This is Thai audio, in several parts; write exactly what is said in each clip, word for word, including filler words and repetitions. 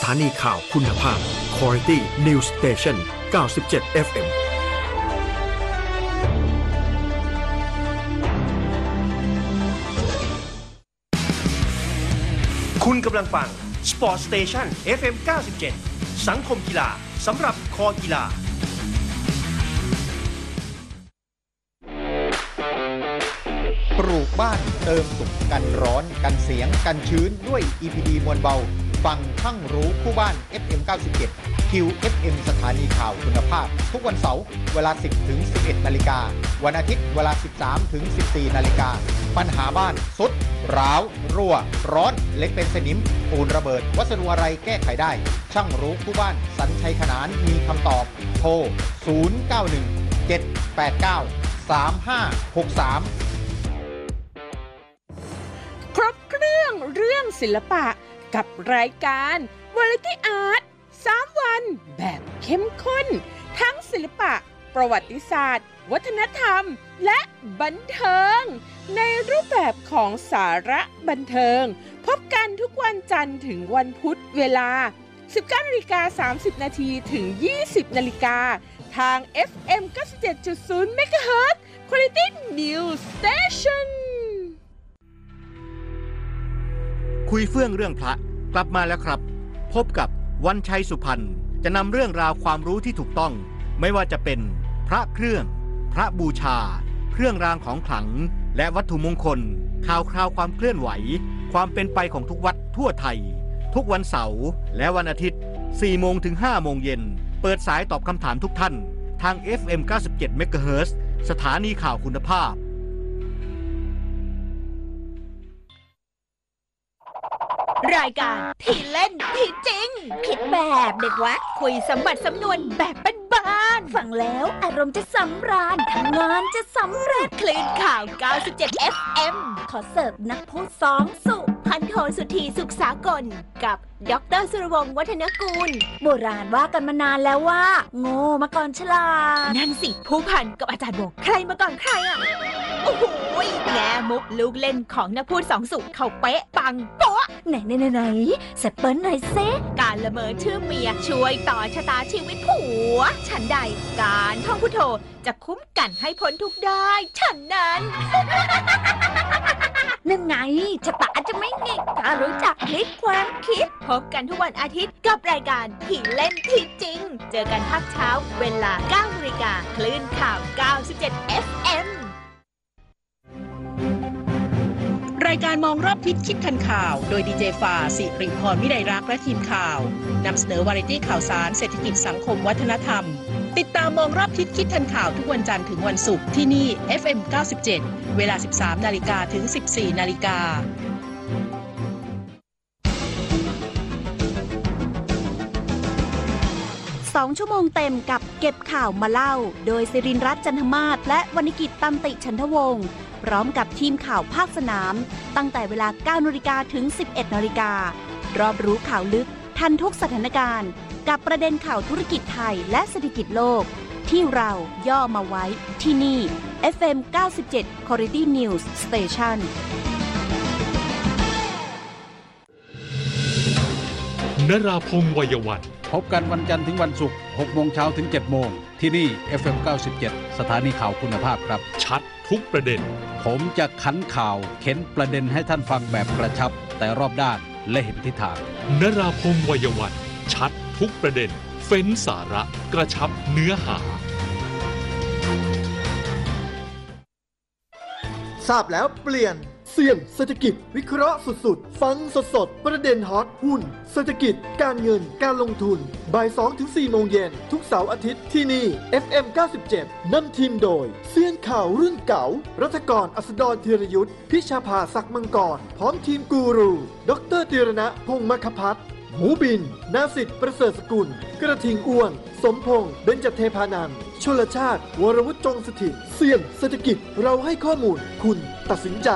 านีข่าวคุณภาพ Quality News Station เก้าสิบเจ็ด เอฟ เอ็มคุณกำลังฟัง Sport Station เอฟ เอ็ม เก้าสิบเจ็ด สังคมกีฬาสำหรับคอกีฬาปลูกบ้านเติมสุขกันร้อนกันเสียงกันชื้นด้วย อี พี ดี มวลเบาฟังทั้งรู้คู่บ้าน เอฟ เอ็ม เก้าสิบเจ็ด คิว เอฟ เอ็ม สถานีข่าวคุณภาพทุกวันเสาร์เวลา สิบถึงสิบเอ็ด นาฬิกาวันอาทิตย์เวลา สิบสามถึงสิบสี่ นาฬิกาปัญหาบ้านสุดร้าวรั่วร้อนเล็กเป็นสนิมปูนระเบิดวัสดุอะไรแก้ไขได้ช่างรู้คู่บ้านสัญชัยขนานมีคำตอบโทรศูนย์ เก้า หนึ่ง เจ็ด แปด เก้า สาม ห้า หก สามครบเครื่องเรื่องศิลปะกับรายการ Variety Art สาม วันแบบเข้มข้นทั้งศิลปะประวัติศาสตร์วัฒนธรรมและบันเทิงในรูปแบบของสาระบันเทิงพบกันทุกวันจันทร์ถึงวันพุธเวลา สิบเก้านาฬิกาสามสิบ นาทีถึง ยี่สิบ นาฬิกาทาง เอฟ เอ็ม เก้าสิบเจ็ดจุดศูนย์ เมกะเฮิรตซ์ Quality News Station คุยเฟื่องเรื่องพระกลับมาแล้วครับพบกับวันชัยสุพรรณจะนำเรื่องราวความรู้ที่ถูกต้องไม่ว่าจะเป็นพระเครื่องพระบูชาเครื่องรางของขลังและวัตถุมงคลข่าวคราวความเคลื่อนไหวความเป็นไปของทุกวัดทั่วไทยทุกวันเสาร์และวันอาทิตย์ สี่โมงถึงห้าโมงเย็นเปิดสายตอบคำถามทุกท่านทาง เอฟ เอ็ม เก้าสิบเจ็ด เมกะเฮิรตซ์ สถานีข่าวคุณภาพรายการที่เล่นที่จริงคิดแบบเด็กวัดคุยสมบัติสำนวนแบบบ้านๆฟังแล้วอารมณ์จะสำราญทำงานจะสำเร็จคลื่นข่าว เก้าสิบเจ็ด เอฟ เอ็ม ขอเสิร์ฟนักพูดสองสุพันโทสุธีสุขสากลกับดร.สุรวงศ์วัฒนกูลโบราณว่ากันมานานแล้วว่าโง่มาก่อนฉลาดนั่นสิผู้พันกับอาจารย์โบใครมาก่อนใครอ่ะโอ้โหแง่มุกลูกเล่นของนักพูดสองสุเขาเป๊ะปังโป๊ะไหนไหนไหนไหนแซปเปิลหน่อยเซการละเมอชื่อเมียช่วยต่อชะตาชีวิตผัวฉันใดการท่องพุทโธจะคุ้มกันให้พ้นทุกได้ฉันนั้นนั่นไงชะตาจะไม่หงิกถ้ารู้จักพลิกความคิดพบกันทุกวันอาทิตย์กับรายการที่เล่นที่จริงเจอกันภาคเช้าเวลา เก้านาฬิกาคลื่นข่าว เก้าสิบเจ็ด เอฟ เอ็มรายการมองรอบทิศคิดทันข่าวโดยดีเจฟ้าสิริพรวิไลรักษ์และทีมข่าวนำเสนอวาไรตี้ข่าวสารเศรษฐกิจสังคมวัฒนธรรมติดตามมองรอบทิศคิดทันข่าวทุกวันจันทร์ถึงวันศุกร์ที่นี่ เอฟ เอ็ม เก้าสิบเจ็ด เวลา สิบสามนาฬิกาถึง สิบสี่นาฬิกาสองชั่วโมงเต็มกับเก็บข่าวมาเล่าโดยสิรินรัตน์จันทมาศและวรรณกิจตันติฉันทวงศ์พร้อมกับทีมข่าวภาคสนามตั้งแต่เวลา เก้านาฬิกาถึง สิบเอ็ดนาฬิการอบรู้ข่าวลึกทันทุกสถานการณ์กับประเด็นข่าวธุรกิจไทยและเศรษฐกิจโลกที่เราย่อมาไว้ที่นี่ เอฟ เอ็ม เก้าสิบเจ็ด Quality News Station นราพงษ์วัยวันพบกันวันจันทร์ถึงวันศุกร์ หกโมงเช้าถึง เจ็ดโมงที่นี่ เอฟ เอ็ม เก้าสิบเจ็ด สถานีข่าวคุณภาพครับชัดทุกประเด็นผมจะขันข่าวเข็นประเด็นให้ท่านฟังแบบกระชับแต่รอบด้านและเห็นทิศทางนราพงษ์วัยวันชัดทุกประเด็นเฟ้นสาระกระชับเนื้อหาทราบแล้วเปลี่ยนเสี่ยงเศรษฐกิจวิเคราะห์สุดๆฟังสดๆประเด็นฮอตหุ้นเศรษฐกิจการเงินการลงทุนบ่าย สองถึงสี่ โมงเย็นทุกเสาร์อาทิตย์ที่นี่ เอฟ เอ็ม เก้าสิบเจ็ด นำทีมโดยเสี่ยงข่าวรุ่นเก่ารัฐกรอัสดรธีรยุทธพิชาภาศักดิ์มังกรพร้อมทีมกูรูดร.ธีรณะพงษ์มคภัทรหมูบินนาสิทธิ์ประเสริฐสกุลกระทิงอ้วนสมพงษ์เบญจเทพานันท์ชลชาติวรวุฒิจงสถิตเสี่ยงเศรษฐกิจเราให้ข้อมูลคุณตัดสินใจ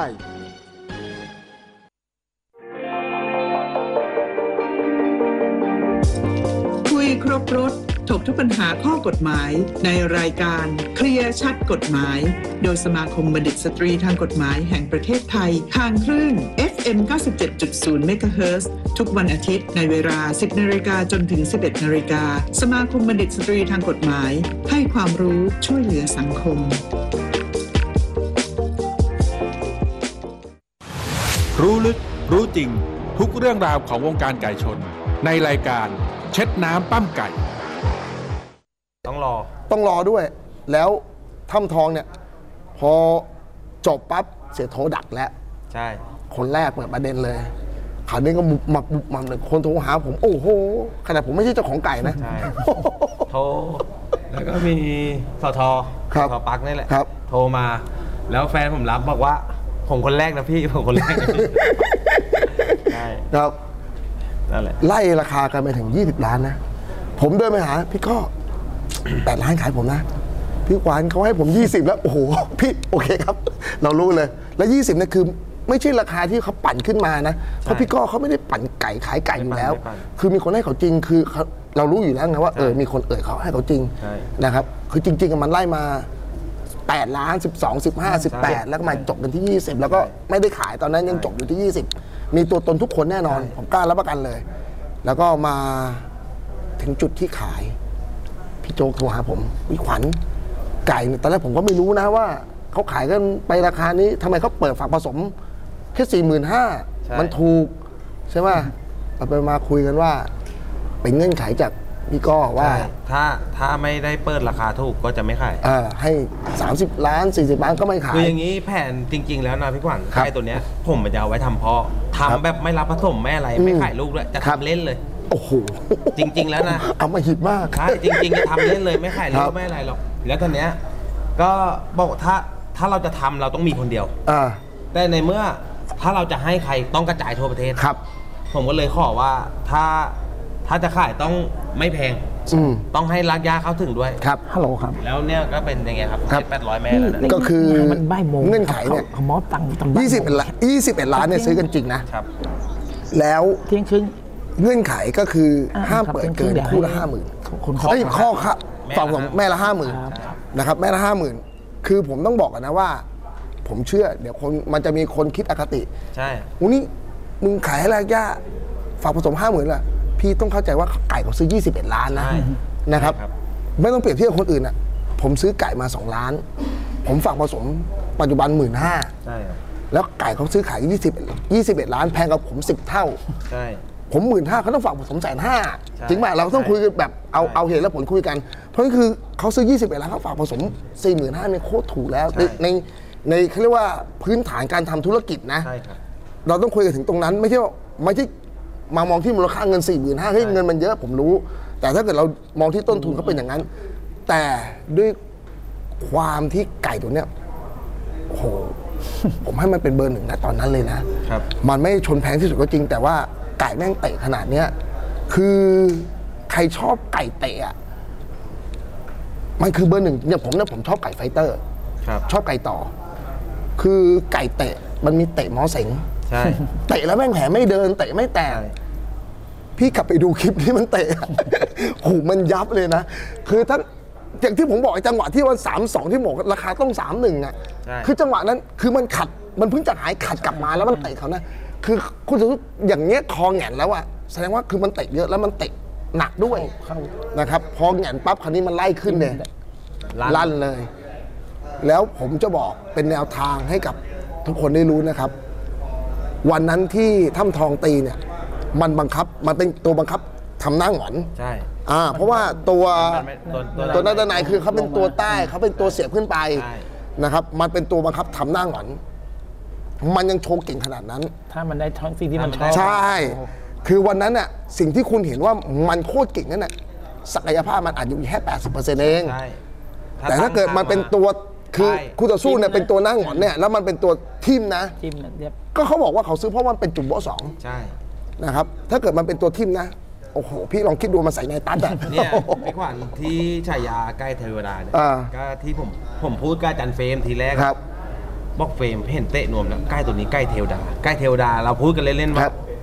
คุยครบรถถกทุกปัญหาข้อกฎหมายในรายการเคลียร์ชัดกฎหมายโดยสมาคมบัณฑิตสตรีทางกฎหมายแห่งประเทศไทยทางคลื่น เอฟ เอ็ม เก้าสิบเจ็ดจุดศูนย์ เมกะเฮิรตซ์ทุกวันอาทิตย์ในเวลา สิบนาฬิกาจนถึง สิบเอ็ดนาฬิกาสมาคมบัณฑิตสตรีทางกฎหมายให้ความรู้ช่วยเหลือสังคมรู้ลึกรู้จริงทุกเรื่องราวของวงการไก่ชนในรายการเช็ดน้ำปั้มไก่ต้องรอต้องรอด้วยแล้วถ้ำทองเนี่ยพอจบปั๊บเสียโทรดักแล้วใช่คนแรกเปิดประเด็นเลยคราวนี้ก็บุบมับบุบมับเลยคนโทรหาผมโอ้โหขนาดผมไม่ใช่เจ้าของไก่นะใช่โทรแล้วก็มีสทสทปักนี่แหละโทรมาแล้วแฟนผมรับบอกว่าผมคนแรกนะพี่ผมคนแรกใช่ครับนั่นแหละไล่ราคากันไปถึงยี่สิบล้านนะผมเดินไปหาพี่ก็แปดล้านขายผมนะพี่หวานเขาให้ผมยี่สิบแล้วโอ้โหพี่โอเคครับเรารู้เลยแล้วยี่สิบเนี่ยคือไม่ใช่ราคาที่เขาปั่นขึ้นมานะเพราะพี่ก้อเขาไม่ได้ปั่นไก่ขายไก่อยู่แล้วคือมีคนให้เขาจริงคือเรารู้อยู่แล้วนะว่าเออมีคนเอ่ยเขาให้เขาจริงนะครับคือจริงๆมันไล่มาแปดล้านสิบสอง สิบห้า สิบแปดแล้วก็มาจบกันที่ยี่สิบแล้วก็ไม่ได้ขายตอนนั้นยังจบอยู่ที่ยี่สิบมีตัวตนทุกคนแน่นอนผมกล้ารับประกันเลยแล้วก็มาถึงจุดที่ขายพี่โจ๊กโทรหาผมวิขวัญไก่ตอนแรกผมก็ไม่รู้นะว่าเขาขายกันไปราคานี้ทำไมเขาเปิดฝากผสมแค่สี่หมื่นห้ามันถูกใช่ไหมไปมาคุยกันว่าเป็นเงื่อนไขจากพี่ก้อว่าถ้าถ้าไม่ได้เปิดราคาถูกก็จะไม่ขายอ่าให้สามสิบล้านสี่สิบล้านก็ไม่ขายคืออย่างนี้แผนจริงๆแล้วนะพี่ขวัญไก่ตัวเนี้ยผมมันจะเอาไว้ทำเพาะทำแบบไม่รับผสมไม่อะไรไม่ขายลูกด้วยจะทำเล่นเลยโอ้โหจริงๆแล้วนะเอามาหิบมากใช่จริงๆจะทำเล่นเลยไม่ขายลูกไม่อะไรหรอกแล้วตอนเนี้ยก็บอกถ้าถ้าเราจะทำเราต้องมีคนเดียวอ่าแต่ในเมื่อถ้าเราจะให้ใครต้องกระจายทั่วประเทศครับผมก็เลยขอว่าถ้าถ้าจะขายต้องไม่แพงต้องให้รากหญ้าเข้าถึงด้วยครับฮัลโหลครับแล้วเนี่ยก็เป็นยังไงครับเจ็ดแปดร้อยแม่แล้วก็คือเงื่อนไขเนี่ยหมอตังยี่สิบล้านยี่สิบเอ็ดล้านเนี่ยซื้อกันจริงนะครับแล้วเที่ยงคืนเงื่อนไขก็คือห้ามเปิดเกินคู่ละห้าหมื่นเฮ้ยข้อค่ะฝั่งผมแม่ละห้าหมื่นนะครับแม่ละห้าหมื่นคือผมต้องบอกกันนะว่าผมเชื่อเดี๋ยวคนมันจะมีคนคิดอคติใช่วันนี้มึงขายให้รากหญ้าฝากผสมห้าหมื่นละพี่ต้องเข้าใจว่าไก่เขาซื้อยี่สิบเอ็ดล้านนะนะครับไม่ต้องเปรียบเทียบกับคนอื่นอ่ะผมซื้อไก่มาสองล้านผมฝากผสมปัจจุบันหมื่นห้าแล้วไก่เขาซื้อขายยี่สิบยี่สิบเอ็ดล้านแพงกว่าผมสิบเท่าใช่ผมหมื่นห้าเขาต้องฝากผสมแสนห้าจริงไหมเราต้องคุยแบบเอาเอาเหตุและผลคุยกันเพราะนั่นคือเขาซื้อยี่สิบเอ็ดล้านเขาฝากผสมสี่หมื่นห้าเนี่ยโคตรถูกแล้วในในเขาเรียกว่าพื้นฐานการทำธุรกิจนะเราต้องคุยกันถึงตรงนั้นไม่ใช่ว่าไม่ใช่มามองที่มูลค่าเงิน สี่หมื่นห้าพัน เฮ้ยเงินมันเยอะผมรู้แต่ถ้าเกิดเรามองที่ต้นทุนเขาเป็นอย่างนั้นแต่ด้วยความที่ไก่ตัวเนี้ยโอ้โหผมให้มันเป็นเบอร์หนึ่งนะตอนนั้นเลยนะมันไม่ชนแพงที่สุดก็จริงแต่ว่าไก่แม่งเตะขนาดเนี้ยคือใครชอบไก่เตะอ่ะมันคือเบอร์หนึ่งอย่างผมเนี่ยผมชอบไก่ไฟเตอร์ชอบไก่ต่อคือไก่เตะมันมีเตะมอเสงใช่เตะแล้วแม่งแผลไม่เดินเตะไม่แตกพี่กลับไปดูคลิปที่มันเตะหูมันยับเลยนะคือทั้งอย่างที่ผมบอกไอ้จังหวะที่วันสามสองที่บอกราคาต้องสามหนึ่งอ่ะคือจังหวะนั้นคือมันขัดมันเพิ่งจะหายขัดกลับมาแล้วมันเตะเขานะคือคุณจะอย่างเงี้ยคอแหงนแล้วอ่ะแสดงว่าคือมันเตะเยอะแล้วมันเตะหนักด้วยนะครับพอแหงนปั๊บคราวนี้มันไล่ขึ้นเลยลั่นเลยแล้วผมจะบอกเป็นแนวทางให้กับทุกคนได้รู้นะครับวันนั้นที่ถ้ำทองตีเนี่ยมันบังคับมันเป็นตัวบังคับทำหน้าหงอนใช่อ่าเพราะว่าตัวตัวนักดนายคือเขาเป็นตัวใต้เขาเป็นตัวเสียบขึ้นไปนะครับมันเป็นตัวบังคับทำหน้าหงอนมันยังโชว์เก่งขนาดนั้นถ้ามันได้ท้องสิ่งที่มันชอบใช่คือวันนั้นน่ะสิ่งที่คุณเห็นว่ามันโคตรเก่งนั่นน่ะศักยภาพมันอาจอยู่แค่ แปดสิบเปอร์เซ็นต์ เองแต่ถ้าเกิดมันเป็นตัวคือคู่ต่อสู้เนี่ยเป็นตัวหน้าหงอนเนี่ยแล้วมันเป็นตัวทิ่มนะก็เขาบอกว่าเขาซื้อเพราะมันเป็นจุ่มโบสองใช่นะครับถ้าเกิดมันเป็นตัวทิ่มนะโอ้โหพี่ลองคิดดูมาใส่ในตัดอ่ะเนี่ยพี่ขวัญที่ฉายาใกล้เทวดาเนี่ยก็ที่ผมผมพูดกับอาจารย์เฟรมทีแรกครับบอกเฟรมเห็นเตะนวมแล้วใกล้ตัวนี้ใกล้เทวดาใกล้เทวดาเราพูดกันเล่นๆว่า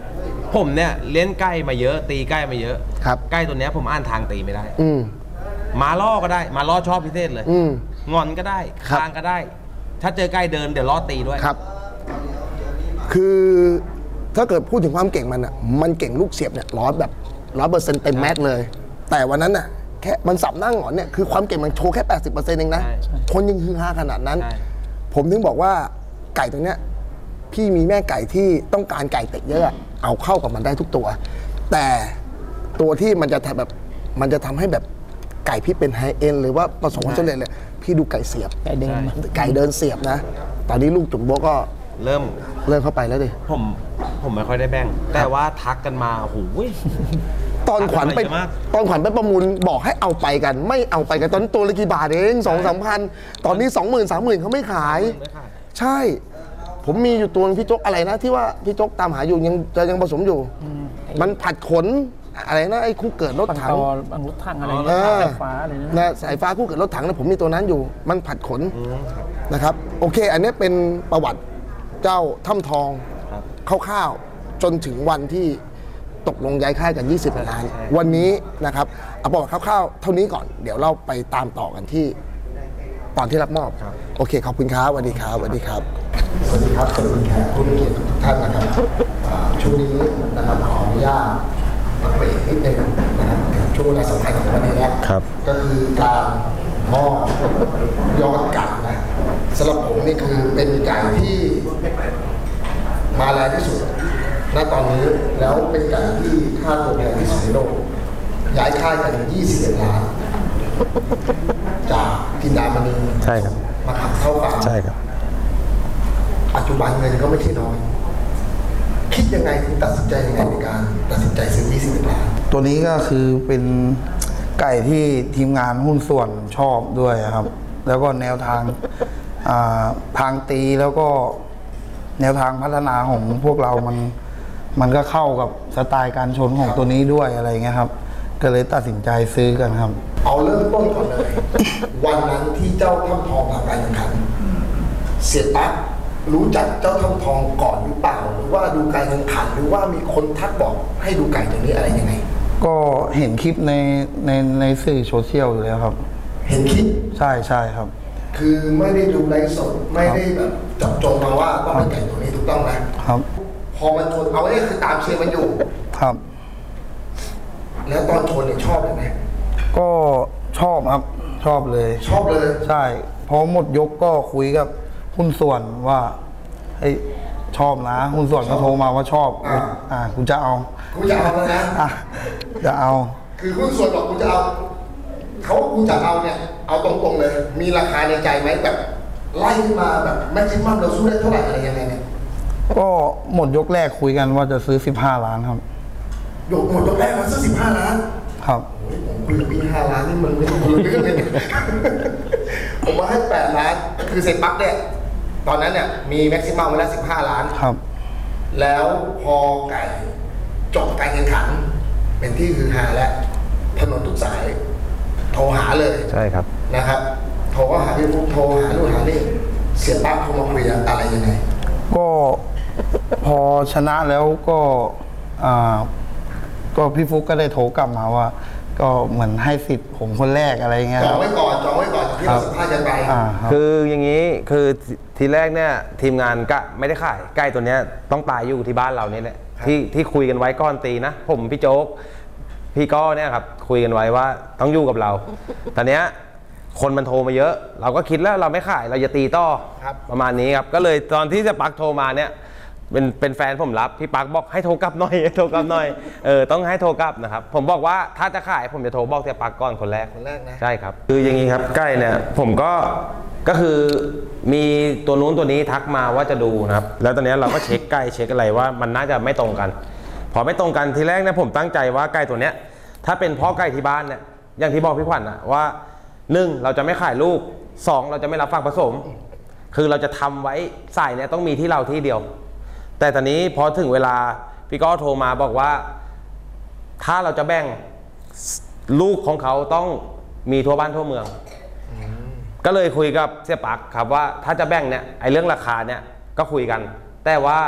ผมเนี่ยเลี้ยงใกล้มาเยอะตีใกล้มาเยอะครับใกล้ตัวเนี้ยผมอ่านทางตีไม่ได้อืมมาล่อก็ได้มาล่อชอบพิเศษเลยอืมงอนก็ได้ครับคางก็ได้ ถ้าเจอใกล้เดินเดี๋ยวล่อตีด้วยครับ คือถ้าเกิดพูดถึงความเก่งมันอ่ะมันเก่งลูกเสียบเนี่ยร้อยแบบร้อยเปอร์เซ็นต์เต็มแม็กเลย แต่วันนั้นน่ะแค่มันสับหน้าหงอนเนี่ยคือความเก่งมันโชว์แค่ แปดสิบเปอร์เซ็นต์ เองนะ คนยังฮือฮาขนาดนั้น ผมถึงบอกว่าไก่ตัวเนี้ยพี่มีแม่ไก่ที่ต้องการไก่เตะเยอะเอาเข้ากับมันได้ทุกตัว แต่ตัวที่มันจะทำแบบมันจะทำให้แบบไก่พี่เป็นไฮเอ็นหรือว่าประสบความสำเร็จเลยพี่ดูไก่เสียบไก่เดินไก่เดินเสียบนะ ตอนนี้ลูกจุ๋มโบก็เริ่มเริ่มเข้าไปแล้วดิผมผมไม่ค่อยได้แบ่ง แต่ว่าทักกันมาโอ้โหตอนขวัญไปตอนขวัญไปประมูลบอกให้เอาไปกัน ไม่เอาไปกันตอนนตัวละกี่บาทเองสองสามพันตอนนี้สองหมื่นสามหมื่นเขาไม่ขาย ใช่ ผมมีอยู่ตัวพี่โจ๊กอะไรนะ ที่ว่าพี่โจ๊กตามหาอยู่ยังจะยังผสมอยู่ มันผัดขนอะไรนะไอ้คู่เกิดรถถังบางรถถังอะไรเงี้ยสายฟ้าอะไรนะนะสายฟ้าคู่เกิดรถถังนะผมมีตัวนั้นอยู่ มันผัดขนนะครับ โอเค อันนี้เป็นประวัติเจ้าถ้ำทองคร่าวๆจนถึงวันที่ตกลงย้ายค่ายกันยี่สิบล้านวันนี้นะครับเอาประวัติคร่าวๆเท่านี้ก่อนเดี๋ยวเราไปตามต่อกันที่ตอนที่รับมอบโอเคขอบคุณครับสวัสดีครับสวัสดีครับสวัสดีครับสวัสดีแขกผู้มีเกียรติทุกท่านนะครับช่วงนี้นะครับขออนุญาตมาเบรกนิดนึงนะครับช่วงเวลาสำคัญของวันนี้นะครับก็คือการมอบยอดไก่นะสำหรับผมนี่คือเป็นไก่ที่มาแรงที่สุดณตอนนี้แล้วเป็นไก่ที่ค่าตัวแพงที่สุดในโลกย้ายค่ายกันยี่สิบเอ็ดล้านจากกินดามณีใช่ครับมาขับเข้าฟาร์มใช่ครับปัจจุบันเงินก็ไม่ใช่น้อยคิดยังไงถึงตัดสินใจยังไงในการตัดสินใจซื้อยี่สิบเอ็ดล้านตัวนี้ก็คือเป็นไก่ที่ทีมงานหุ้นส่วนชอบด้วยครับแล้วก็แนวทางทางตีแล้วก็แนวทางพัฒนาของพวกเรามันมันก็เข้ากับสไตล์การชนของตัวนี้ด้วยอะไรเงี้ยครับก็เลยตัดสินใจซื้อกันครับเอาเริ่มต้นก่อนเลย วันนั้นที่เจ้าถ้ำทองทำการแข่งขันเสียปั๊บรู้จักเจ้าถ้ำทองก่อนหรือเปล่าหรือว่าดูการแข่งขันหรือว่ามีคนทักบอกให้ดูไก่ตัวนี้อะไรยังไงก็เห็นคลิปในในในสื่อโซเชียลอยู่แล้วครับเห็นคลิปใช่ใช่ครับคือไม่ได้ดูไลฟ์สดไม่ได้แบบจับจงมาว่าต้องเป็นไก่ตัวนี้ถูกต้องไหมครับพอมันชนเอาเนี่ยคือตามเชียร์มันอยู่ครับแล้วตอนชนเนี่ยชอบไหมก็ชอบครับชอบเลยชอบเลยใช่พอหมดยกก็คุยกับหุ้นส่วนว่าเฮ้ยชอบนะหุ้นส่วนก็โทรมาว่าชอบอ่าคุณจะเอาคุณจะเอาแล้วนะอ่ะจะเอาคือหุ้นส่วนบอกคุณจะเอาเขาคุณจะเอาเนี่ยเอาตรงๆเลยมีราคาในใจไหมแบบไล่ขึ้นมาแบบแม็กซิมัมเราสู้ได้เท่าไหร่อะไรยังไงเนี่ยก็หมดยกแรกคุยกันว่าจะซื้อสิบห้าล้านครับยกหมดยกแรกมาซื้อสิบห้าล้านครับผมคุยกับพี่ห้าล้านนี่มันไม่คุยเรื่องเลยผมมาให้แปดล้านคือเซ็นปั๊บเนี่ยตอนนั้นเนี่ยมีแม็กซิมัมไว้แล้วสิบห้าล้านครับแล้วพอไก่จบการแข่งขันเป็นที่ฮือฮาและถนนทุกสายโทรหาเลยใช่ครับนะครับโทรก็หาพี่ฟุ๊กโทรหาลูกหานี่เสียปั๊บโทรมาคุยอะไรยังไงก็พอชนะแล้วก็อ่าก็พี่ฟุ๊กก็ได้โทรกลับมาว่าก็เหมือนให้สิทธิ์ผมคนแรกอะไรเงี้ยจองไว้ก่อนจองไว้ก่อนที่เราสัมภาษณ์กันไปคืออย่างนี้คือทีแรกเนี่ยทีมงานก็ไม่ได้ขายใกล้ตัวเนี้ยต้องตายอยู่ที่บ้านเรานี่แหละที่ที่คุยกันไว้ก้อนตีนะผมพี่โจ๊กพี่ก้อเนี่ยครับคุยกันไว้ว่าต้องอยู่กับเราตอนเนี้ยคนมันโทรมาเยอะเราก็คิดแล้วเราไม่ขายเราจะตีต่อประมาณนี้ครับก็เลยตอนที่จะปักโทรมาเนี่ยเป็นเป็นแฟนผมรับพี่ปักบอกให้โทรกลับหน่อยโทรกลับหน่อยเออต้องให้โทรกลับนะครับผมบอกว่าถ้าจะขายผมจะโทรบอกเสียปักก่อนคนแรกคนแรกนะใช่ครับคืออย่างนี้ครับใกล้เนี่ยผมก็ก็คือมีตัวนู้นตัวนี้ทักมาว่าจะดูนะครับแล้วตอนนี้เราก็เช็คใกล้เช็คอะไรว่ามันน่าจะไม่ตรงกันพอไม่ตรงกันทีแรกเนี่ยผมตั้งใจว่าไก่ตัวเนี้ยถ้าเป็นพ่อไก่ที่บ้านเนี่ยอย่างที่บอกพี่ขวัญนะว่าหนึ่งเราจะไม่ขายลูกสองเราจะไม่รับฝากผสมคือเราจะทำไว้สายเนี่ยต้องมีที่เราที่เดียวแต่ตอนนี้พอถึงเวลาพี่ก็โทรมาบอกว่าถ้าเราจะแบ่งลูกของเขาต้องมีทั่วบ้านทั่วเมืองก็เลยคุยกับเสียปักครับว่าถ้าจะแบ่งเนี่ยไอ้เรื่องราคาเนี่ยก็คุยกันแต่ว่า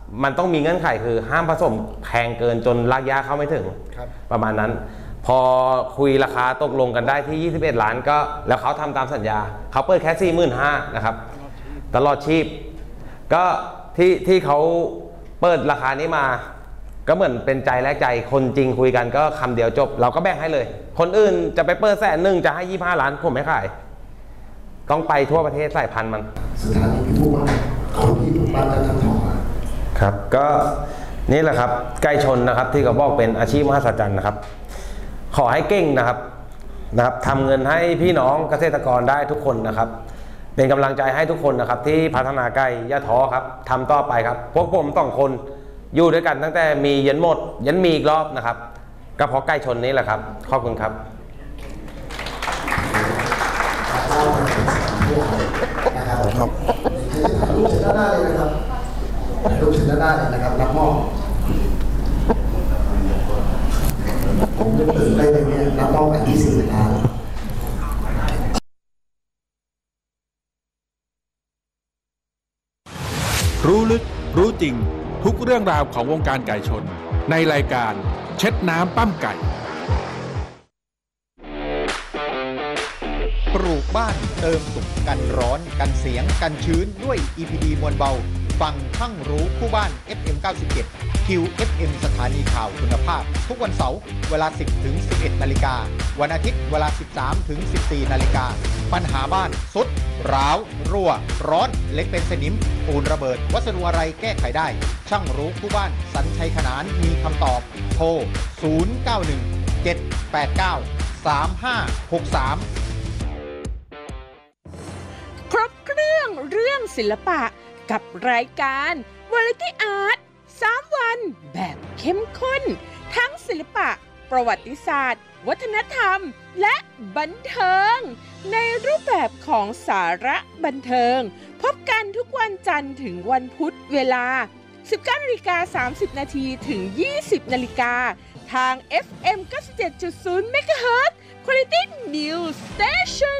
มันต้องมีเงื่อนไขคือห้ามผสมแพงเกินจนรากหญ้าเข้าไม่ถึงประมาณนั้นพอคุยราคาตกลงกันได้ที่ยี่สิบเอ็ดล้านก็แล้วเขาทำตามสัญญาเขาเปิดแค่ สี่หมื่นห้าพัน นะครับตลอดชีพก็ที่ที่เขาเปิดราคานี้มาก็เหมือนเป็นใจแลกใจคนจริงคุยกันก็คำเดียวจบเราก็แบ่งให้เลยคนอื่นจะไปเปิดแสนหนึ่งจะให้ยี่สิบห้าล้านผมไม่ขายต้องไปทั่วประเทศสายพันธุ์มันสถานีพิบูลคนที่ปลูกบ้านจะทำทองครับก็นี่แหละครับไก่ชนนะครับที่เขาบอกเป็นอาชีพมหัศจรรย์นะครับขอให้เก่งนะครับนะครับทำเงินให้พี่น้องเกษตรกรได้ทุกคนนะครับเป็นกำลังใจให้ทุกคนนะครับที่พัฒนาไก่อย่าท้อครับทำต่อไปครับพวกผมสองคนอยู่ด้วยกันตั้งแต่มียันหมดยันมีอีกรอบนะครับก็เพราะไก่ชนนี้แหละครับขอบคุณครับครับลูกเชิญด้านหน้าเลยนะครับลูกเชิญด้านหน้าเลยนะครับรับมอบผมจะตื่นเต้นอย่างนี้รับมอบกันที่สี่ล้านรู้ลึกรู้จริงทุกเรื่องราวของวงการไก่ชนในรายการเช็ดน้ำปั้มไก่ปลูกบ้านเติมสุขกันร้อนกันเสียงกันชื้นด้วย อี พี ดี มวลเบาฟังทั้งรู้คู่บ้าน เอฟ เอ็ม เก้าสิบเจ็ด คิว เอฟ เอ็ม สถานีข่าวคุณภาพทุกวันเสาร์เวลา สิบถึงสิบเอ็ด นาฬิกาวันอาทิตย์เวลา สิบสามถึงสิบสี่ นาฬิกาปัญหาบ้านสุดร้าวรั่วร้อนเล็กเป็นสนิมปูนระเบิดวัสดุอะไรแก้ไขได้ช่างรู้คู่บ้านสัญชัยขนานมีคำตอบโทรศูนย์ เก้า หนึ่ง เจ็ด แปด เก้า สาม ห้า หก สามครบเครื่องเรื่องศิลปะกับรายการ Variety Art สาม วันแบบเข้มข้นทั้งศิลปะประวัติศาสตร์วัฒนธรรมและบันเทิงในรูปแบบของสาระบันเทิงพบกันทุกวันจันทร์ถึงวันพุธเวลา สิบเก้านาฬิกาสามสิบ นาทีถึง ยี่สิบ นาฬิกาทาง เอฟ เอ็ม เก้าสิบเจ็ดจุดศูนย์ เมกะเฮิรตซ์ Quality News Station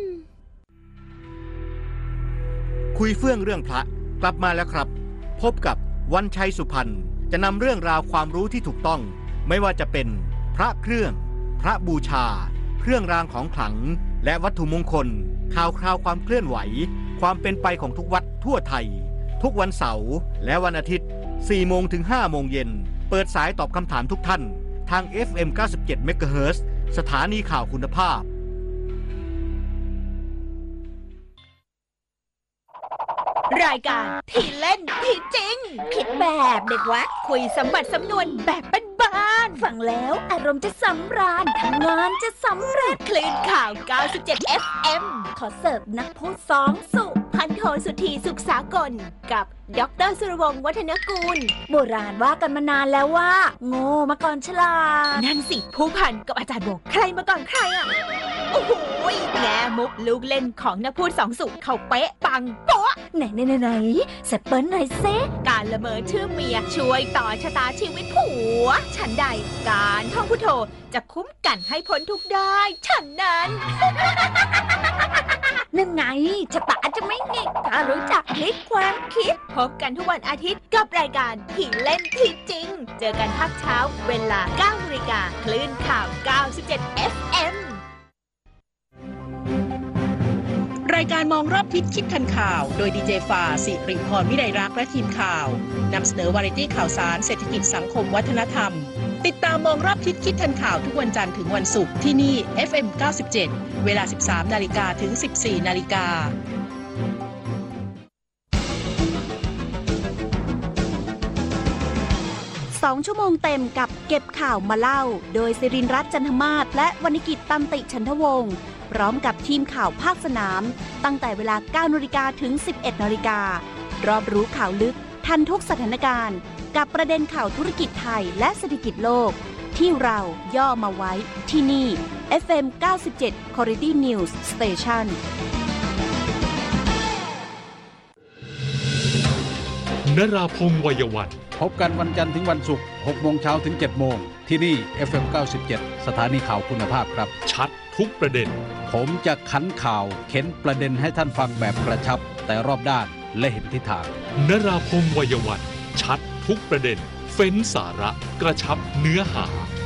คุยเฟื่องเรื่องพระกลับมาแล้วครับ พบกับวันชัยสุพรรณจะนำเรื่องราวความรู้ที่ถูกต้องไม่ว่าจะเป็นพระเครื่องพระบูชาเครื่องรางของขลังและวัตถุมงคลข่าวคราวความเคลื่อนไหวความเป็นไปของทุกวัดทั่วไทยทุกวันเสาร์และวันอาทิตย์ สี่โมงถึงห้าโมงเย็นเปิดสายตอบคำถามทุกท่านทาง เอฟ เอ็ม เก้าสิบเจ็ด เมกะเฮิรตซ์ สถานีข่าวคุณภาพรายการที่เล่นที่จริงคิดแบบเด็กวัดคุยสมบัติสำนวนแบบบ้านๆฟังแล้วอารมณ์จะสำราญทำงานจะสำเร็จคลื่นข่าว เก้าสิบเจ็ด เอฟ เอ็ม ขอเสิร์ฟนักพูดสองสุพันโทสุธีสุขสากลกับดร.สุรวงศ์วัฒนกูลโบราณว่ากันมานานแล้วว่าโง่มาก่อนฉลาดนั่นสิผู้พันกับอาจารย์โบใครมาก่อนใครอ่ะโอ้โหแง่มุกลูกเล่นของนักพูดสองสุเขาเป๊ะปังโป๊ะไหนไหนไหนไหนเสเปิ้ลหน่อยเซการละเมอชื่อเมียช่วยต่อชะตาชีวิตผัวฉันใดการท่องพุทโธจะคุ้มกันให้พ้นทุกได้ฉันนั้นนั่นไงชะตาจะไม่หงิกถ้ารู้จักพลิกความคิดพบกันทุกวันอาทิตย์กับรายการที่เล่นที่จริงเจอกันภาคเช้าเวลา เก้านาฬิกาคลื่นข่าว เก้าสิบเจ็ด เอฟ เอ็มรายการมองรอบทิศคิดทันข่าวโดยดีเจฟ้าสิริพรวิไลรักษ์และทีมข่าวนำเสนอวาไรตี้ข่าวสารเศรษฐกิจสังคมวัฒนธรรมติดตามมองรอบทิศคิดทันข่าวทุกวันจันทร์ถึงวันศุกร์ที่นี่ เอฟ เอ็ม เก้าสิบเจ็ด เวลา สิบสามนาฬิกาถึง สิบสี่นาฬิกาสองชั่วโมงเต็มกับเก็บข่าวมาเล่าโดยสิรินรัตน์จันทมาศและวรรณกิจตันติฉันทวงศ์พร้อมกับทีมข่าวภาคสนามตั้งแต่เวลา เก้านาฬิกาถึง สิบเอ็ดนาฬิการอบรู้ข่าวลึกทันทุกสถานการณ์กับประเด็นข่าวธุรกิจไทยและเศรษฐกิจโลกที่เราย่อมาไว้ที่นี่ เอฟ เอ็ม เก้าสิบเจ็ด Quality News Station นราพงษ์วัยวันพบกันวันจันทร์ถึงวันศุกร์หกโมงเช้าถึงเจ็ดโมงที่นี่ เอฟ เอ็ม เก้าสิบเจ็ด สถานีข่าวคุณภาพครับชัดทุกประเด็นผมจะขันข่าวเข็นประเด็นให้ท่านฟังแบบกระชับแต่รอบด้านและเห็นทิศทางนราพงษ์วัยวันชัดทุกประเด็นเฟ้นสาระกระชับเนื้อหา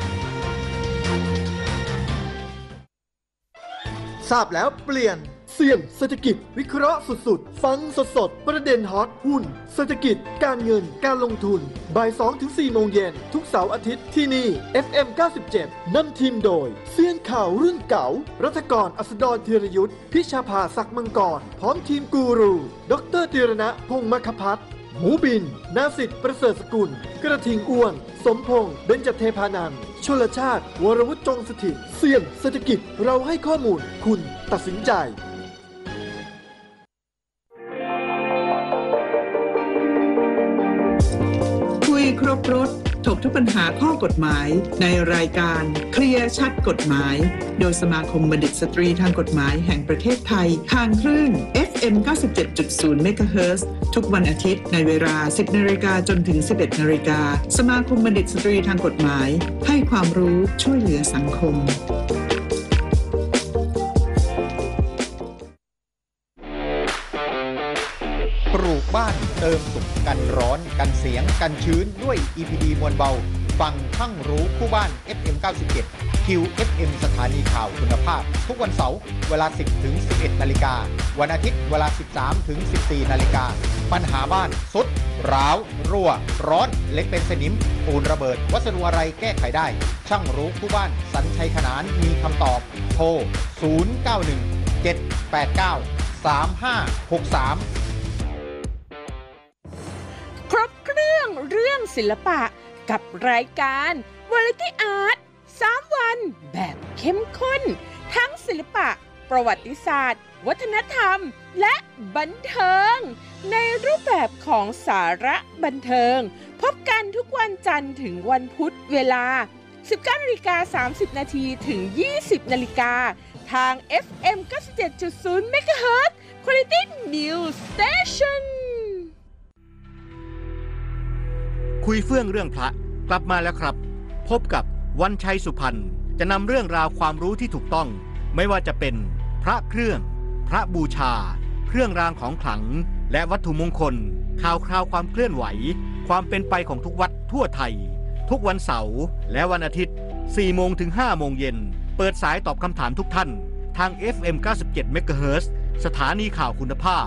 ทราบแล้วเปลี่ยนเสี่ยงเศรษฐกิจวิเคราะห์สุดๆฟังสดๆประเด็นฮอตหุ้นเศรษฐกิจการเงินการลงทุนบ่ายสองถึงสี่โมงเย็นทุกเสาร์อาทิตย์ที่นี่ เอฟ เอ็ม เก้าสิบเจ็ด นำทีมโดยเซียนข่าวรุ่นเก่ารัฐกรอัสดรธีรยุทธพิชาภาศักดิ์มังกรพร้อมทีมกูรูดรธีรณะพงษ์มคพัฒน์หมูบินนาสิทธิ์ประเสริฐสกุลกระทิงอ้วนสมพงษ์เบญจเทพานันท์ชลชาติวรวุฒิจงสถิตเสี่ยงเศรษฐกิจเราให้ข้อมูลคุณตัดสินใจคุยครบรถถกทุกปัญหาข้อกฎหมายในรายการเคลียร์ชัดกฎหมายโดยสมาคมบัณฑิตสตรีทางกฎหมายแห่งประเทศไทยทางคลื่น เอฟ เอ็ม เก้าสิบเจ็ดจุดศูนย์ เมกะเฮิรตซ์ทุกวันอาทิตย์ในเวลา สิบนาฬิกาจนถึง สิบเอ็ดนาฬิกาสมาคมบัณฑิตสตรีทางกฎหมายให้ความรู้ช่วยเหลือสังคมปลูกบ้านเติมสุขกันร้อนกันเสียงกันชื้นด้วย อี พี ดี มวลเบาฟังทั้งรู้คู่บ้าน เอฟ เอ็ม เก้าสิบเจ็ด คิว เอฟ เอ็ม สถานีข่าวคุณภาพทุกวันเสาร์เวลา สิบถึงสิบเอ็ดนาฬิกาวันอาทิตย์เวลา สิบสามถึงสิบสี่นาฬิกาปัญหาบ้านสุดร้าวรั่วร้อนเล็กเป็นสนิมปูนระเบิดวัสดุอะไรแก้ไขได้ช่างรู้คู่บ้านสัญชัยขนานมีคำตอบโทรศูนย์ เก้า หนึ่ง เจ็ด แปด เก้า สาม ห้า หก สามครบเครื่องเรื่องศิลปะกับรายการวาไรตี้อาร์ตสามวันแบบเข้มข้นทั้งศิลปะประวัติศาสตร์วัฒนธรรมและบันเทิงในรูปแบบของสาระบันเทิงพบกันทุกวันจันทร์ถึงวันพุธเวลา สิบเก้านาฬิกาสามสิบนาทีถึง ยี่สิบนาฬิกาทาง เอฟ เอ็ม เก้าสิบเจ็ดจุดศูนย์ เมกะเฮิรตซ์ Quality News Station คุยเฟื่องเรื่องพระกลับมาแล้วครับ พบกับวันชัยสุพรรณจะนำเรื่องราวความรู้ที่ถูกต้องไม่ว่าจะเป็นพระเครื่องพระบูชาเครื่องรางของขลังและวัตถุมงคลข่าวคราวความเคลื่อนไหวความเป็นไปของทุกวัดทั่วไทยทุกวันเสาร์และวันอาทิตย์สี่โมงถึงห้าโมงเย็นเปิดสายตอบคำถามทุกท่านทาง เอฟ เอ็ม เก้าสิบเจ็ด เมกะเฮิรตซ์ สถานีข่าวคุณภาพ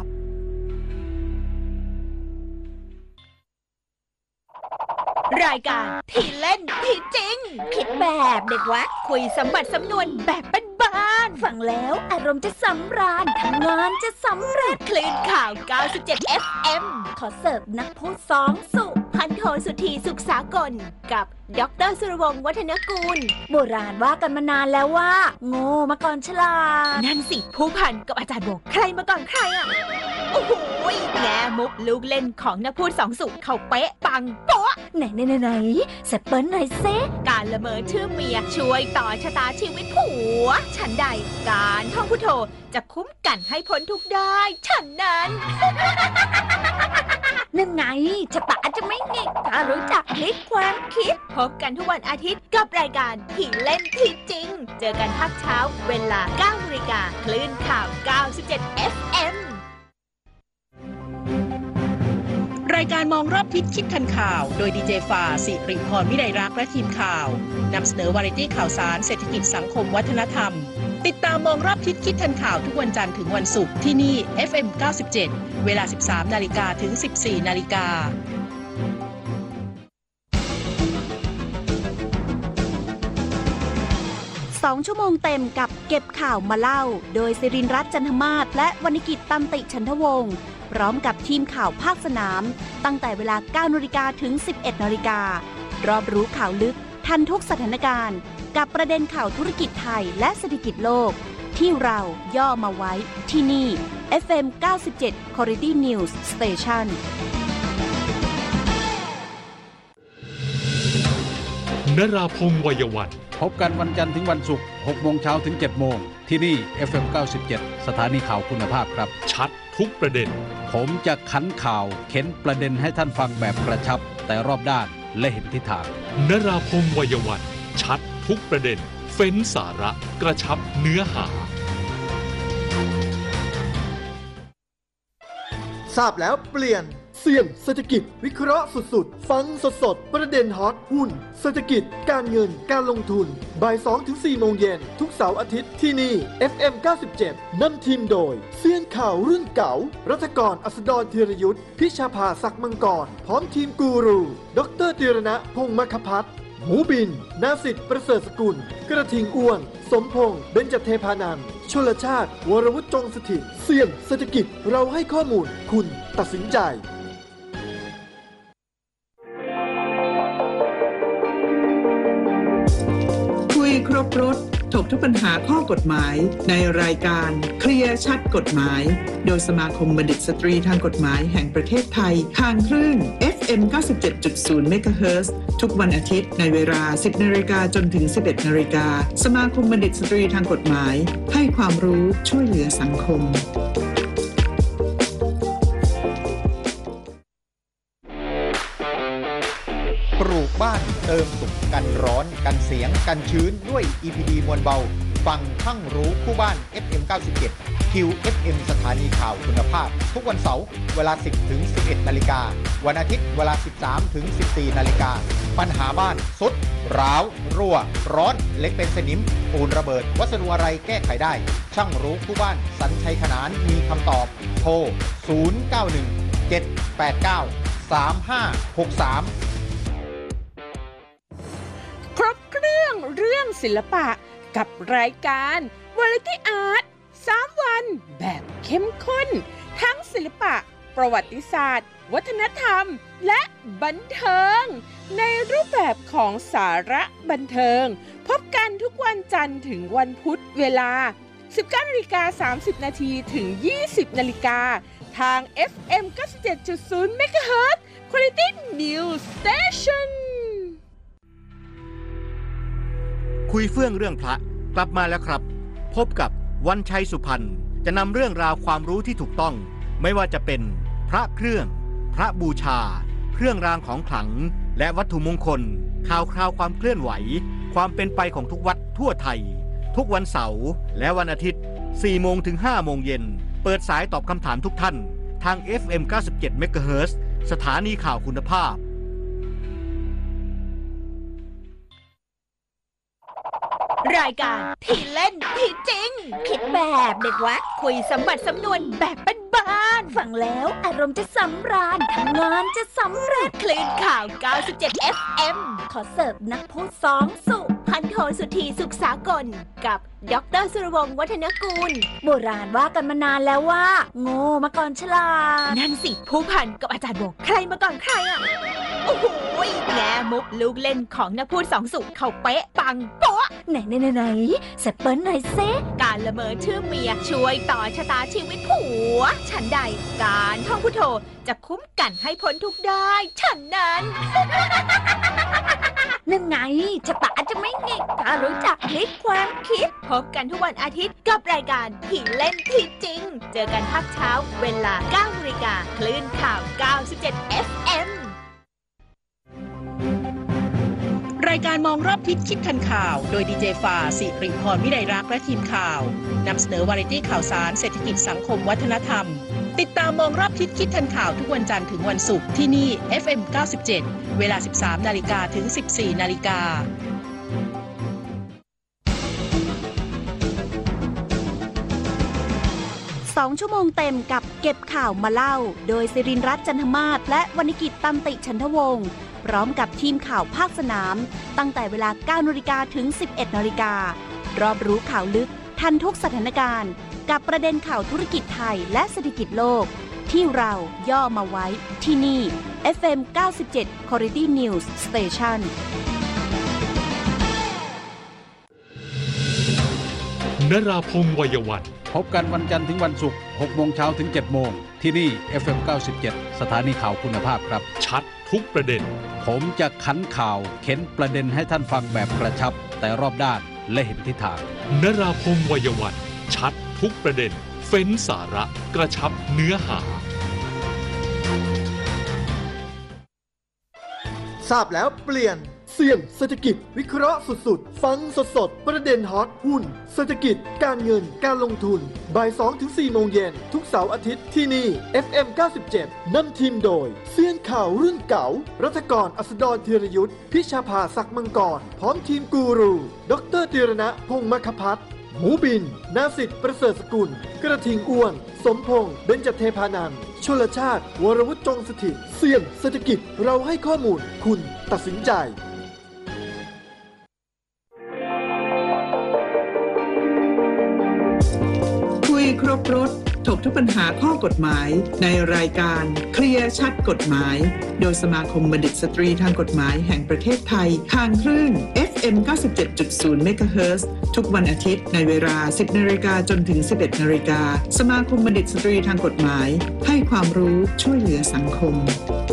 รายการที่เล่นที่จริงคิดแบบเด็กวัดคุยสมบัติสำนวนแบบบ้านๆฟังแล้วอารมณ์จะสำราญทำงานจะสำเร็จคลื่นข่าว เก้าสิบเจ็ด เอฟ เอ็ม ขอเสิร์ฟนักพูดสองสุพันโทสุธีสุขสากลกับดร.สุรวงศ์วัฒนกูลโบราณว่ากันมานานแล้วว่าโง่มาก่อนฉลาดนั่นสิผู้พันกับอาจารย์โบใครมาก่อนใครอ่ะโอ้โหแง่มุกลูกเล่นของนักพูดสองสุเขาเป๊ะปังโป๊ะไหนไหนไหนไหนสเปิ้ลหน่อยเซการละเมอชื่อเมียช่วยต่อชะตาชีวิตผัวฉันใดการท่องพุทโธจะคุ้มกันให้พ้นทุกได้ฉันนั้น นั่นไงชะตาจะไม่เง่งถ้ารู้จักพลิกความคิดพบกันทุกวันอาทิตย์กับรายการที่เล่นที่จริงเจอกันภาคเช้าเวลา เก้านาฬิกาคลื่นข่าว เก้าสิบเจ็ด เอฟ เอ็มรายการมองรอบทิศคิดทันข่าวโดยดีเจฟ้าสิริพรวิไลรักษ์และทีมข่าวนำเสนอวาไรตี้ข่าวสารเศรษฐกิจสังคมวัฒนธรรมติดตามมองรอบทิศคิดทันข่าวทุกวันจันทร์ถึงวันศุกร์ที่นี่ เอฟ เอ็ม เก้าสิบเจ็ด เวลา สิบสามนาฬิกาถึง สิบสี่นาฬิกาสองชั่วโมงเต็มกับเก็บข่าวมาเล่าโดยศิรินรัตน์จันทมาศและวรรณกิจตันติฉันทวงศ์พร้อมกับทีมข่าวภาคสนามตั้งแต่เวลา เก้านาฬิกาถึง สิบเอ็ดนาฬิการอบรู้ข่าวลึกทันทุกสถานการณ์กับประเด็นข่าวธุรกิจไทยและเศรษฐกิจโลกที่เราย่อมาไว้ที่นี่ เอฟ เอ็ม เก้าสิบเจ็ด Quality News Station นราพงษ์วัยวันพบกันวันจันทร์ถึงวันศุกร์หกโมงเช้าถึงเจ็ดโมงที่นี่ เอฟ เอ็ม เก้าสิบเจ็ด สถานีข่าวคุณภาพครับชัดทุกประเด็นผมจะขันข่าวเข็นประเด็นให้ท่านฟังแบบกระชับแต่รอบด้านและเห็นทิศทางนราพงษ์วัยวันชัดทุกประเด็นเฟ้นสาระกระชับเนื้อหาทราบแล้วเปลี่ยนเสี่ยงเศรษฐกิจวิเคราะห์สุดๆฟังสดๆประเด็นฮอตหุ้นเศรษฐกิจการเงินการลงทุนบ่าย สองถึงสี่ โมงเย็นทุกเสาร์อาทิตย์ที่นี่ เอฟ เอ็ม เก้าสิบเจ็ด นำทีมโดยเซียนข่าวรุ่นเก่ารัฐกรอัสดรธีรยุทธพิชาภาศักดิ์มังกรพร้อมทีมกูรูดรธีรณะพงษ์มคพัฒน์หมูบินนาสิทธิ์ประเสริฐสกุลกระทิงอ้วนสมพงษ์เบญจเทพานันท์ชลชาติวรวุฒิจงสถิตเสี่ยงเศรษฐกิจเราให้ข้อมูลคุณตัดสินใจคุยครบรถถกทุกปัญหาข้อกฎหมายในรายการเคลียร์ชัดกฎหมายโดยสมาคมบัณฑิตสตรีทางกฎหมายแห่งประเทศไทยทางคลื่น เอฟ เอ็ม เก้าสิบเจ็ดจุดศูนย์ เมกะเฮิรตซ์ทุกวันอาทิตย์ในเวลา สิบนาฬิกาจนถึง สิบเอ็ดนาฬิกาสมาคมบัณฑิตสตรีทางกฎหมายให้ความรู้ช่วยเหลือสังคมปลูกบ้านเติมสุขกันร้อนกันเสียงกันชื้นด้วย อี พี ดี มวลเบาฟังทั้งรู้คู่บ้าน เอฟ เอ็ม เก้าสิบเจ็ด คิว เอฟ เอ็ม สถานีข่าวคุณภาพทุกวันเสาร์เวลา สิบถึงสิบเอ็ดนาฬิกาวันอาทิตย์เวลา สิบสามถึงสิบสี่นาฬิกาปัญหาบ้านสุดร้าวรั่วร้อนเล็กเป็นสนิมปูนระเบิดวัสดุอะไรแก้ไขได้ช่างรู้คู่บ้านสัญชัยขนานมีคำตอบโทรศูนย์ เก้า หนึ่ง เจ็ด แปด เก้า สาม ห้า หก สามครบเครื่องเรื่องศิลปะกับรายการ Variety Art สาม วันแบบเข้มข้นทั้งศิลปะประวัติศาสตร์วัฒนธรรมและบันเทิงในรูปแบบของสาระบันเทิงพบกันทุกวันจันทร์ถึงวันพุธเวลา สิบเก้านาฬิกาสามสิบนาทีถึง ยี่สิบนาฬิกาทาง เอฟ เอ็ม เก้าสิบเจ็ดจุดศูนย์ เมกะเฮิรตซ์ Quality News Station คุยเฟื่องเรื่องพระกลับมาแล้วครับพบกับวันชัยสุพรรณจะนำเรื่องราวความรู้ที่ถูกต้องไม่ว่าจะเป็นพระเครื่องพระบูชาเครื่องรางของขลังและวัตถุมงคลข่าวคราวความเคลื่อนไหวความเป็นไปของทุกวัดทั่วไทยทุกวันเสาร์และวันอาทิตย์ สี่โมงถึงห้าโมงเย็นเปิดสายตอบคำถามทุกท่านทาง เอฟ เอ็ม เก้าสิบเจ็ด เมกะเฮิรตซ์ สถานีข่าวคุณภาพรายการที่เล่นที่จริงคิดแบบเด็กวัดคุยสมบัติสำนวนแบบบ้านๆฟังแล้วอารมณ์จะสำราญทำงานจะสำเร็จคลื่นข่าว เก้าสิบเจ็ด เอฟ เอ็ม ขอเสิร์ฟนักพูดสองสุพันโทสุธีสุขสากลกับดร.สุรวงศ์วัฒนกูลโบราณว่ากันมานานแล้วว่าโง่มาก่อนฉลาดนั่นสิผู้พันกับอาจารย์โบกใครมาก่อนใครอ่ะโอ้โหแง่มุกลูกเล่นของนักพูดสองสุเขาเป๊ะปังโป๊ะไหนไหนไหนไหนเสร็จเปิ้ลหน่อยเซการละเมอชื่อเมียช่วยต่อชะตาชีวิตผัวฉันใดการท่องพุทโธจะคุ้มกันให้พ้นทุกได้ฉันนั้น นั่นไงชะตาจะไม่หงิกถ้ารู้จักพลิกความคิดพบกันทุกวันอาทิตย์กับรายการที่เล่นที่จริงเจอกันภาคเช้าเวลา เก้านาฬิกาคลื่นข่าว เก้าสิบเจ็ด เอฟ เอ็มรายการมองรอบทิศคิดทันข่าวโดยดีเจฟาสิริพรวิไลรักษ์และทีมข่าวนำเสนอวาไรตี้ข่าวสารเศรษฐกิจสังคมวัฒนธรรมติดตามมองรอบทิศคิดทันข่าวทุกวันจันทร์ถึงวันศุกร์ที่นี่ เอฟ เอ็ม เก้าสิบเจ็ด เวลา สิบสามนาฬิกาถึง สิบสี่นาฬิกาสองชั่วโมงเต็มกับเก็บข่าวมาเล่าโดยศิรินรัตน์จันทมาศและวรรณกิจตันติชันทวงศ์พร้อมกับทีมข่าวภาคสนามตั้งแต่เวลา เก้านาฬิกาถึง สิบเอ็ดนาฬิการอบรู้ข่าวลึกทันทุกสถานการณ์กับประเด็นข่าวธุรกิจไทยและเศรษฐกิจโลกที่เราย่อมาไว้ที่นี่ เอฟ เอ็ม เก้าสิบเจ็ด Quality News Station นราพงษ์วัยวันพบกันวันจันทร์ถึงวันศุกร์ หกโมงเช้าถึง เจ็ดโมงที่นี่ เอฟ เอ็ม เก้าสิบเจ็ด สถานีข่าวคุณภาพครับชัดทุกประเด็นผมจะขันข่าวเข็นประเด็นให้ท่านฟังแบบกระชับแต่รอบด้านและเห็นทิศทางนราพงษ์วัยวันชัดทุกประเด็นเฟ้นสาระกระชับเนื้อหาทราบแล้วเปลี่ยนเสี่ยงเศรษฐกิจวิเคราะห์สุดๆฟังสดๆประเด็นฮอตหุ้นเศรษฐกิจการเงินการลงทุนบ่ายสองถึงสี่โมงเย็นทุกเสาร์อาทิตย์ที่นี่ เอฟ เอ็ม เก้าสิบเจ็ดนำทีมโดยเซียนข่าวรุ่นเก่ารัฐกรอัสดรธีรยุทธพิชาภาศักดิ์มังกรพร้อมทีมกูรูดรธีรณะพงษ์มคพัฒน์หมูบินนาสิทธิ์ประเสริฐสกุลกระทิงอ้วนสมพงษ์เบญจเทพานันท์ชลชาติวรวุฒิจงสถิตเสี่ยงเศรษฐกิจเราให้ข้อมูลคุณตัดสินใจคุยครบรถถกทุกปัญหาข้อกฎหมายในรายการเคลียร์ชัดกฎหมายโดยสมาคมบัณฑิตสตรีทางกฎหมายแห่งประเทศไทยทางคลื่น เอฟ เอ็ม เก้าสิบเจ็ดจุดศูนย์ เมกะเฮิรตซ์ ทุกวันอาทิตย์ในเวลา สิบนาฬิกาจนถึง สิบเอ็ดนาฬิกาสมาคมบัณฑิตสตรีทางกฎหมายให้ความรู้ช่วยเหลือสังคม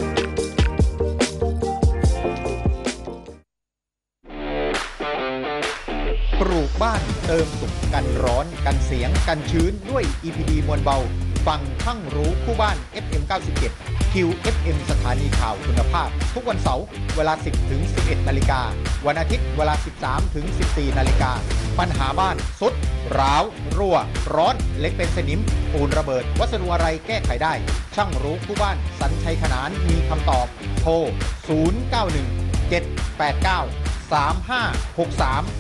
ปลูกบ้านเติมสุขกันร้อนกันเสียงกันชื้นด้วย อี พี ดี มวลเบาฟังทั้งรู้คู่บ้าน เอฟ เอ็ม เก้าสิบเจ็ด คิว เอฟ เอ็ม สถานีข่าวคุณภาพทุกวันเสาร์เวลา สิบถึงสิบเอ็ดนาฬิกาวันอาทิตย์เวลา สิบสามถึงสิบสี่นาฬิกาปัญหาบ้านสุดร้าวรั่วร้อนเล็กเป็นสนิมปูนระเบิดวัสดุอะไรแก้ไขได้ช่างรู้คู่บ้านสัญชัยขนานมีคำตอบโทรศูนย์ เก้า หนึ่ง เจ็ด แปด เก้า สาม ห้า หก สาม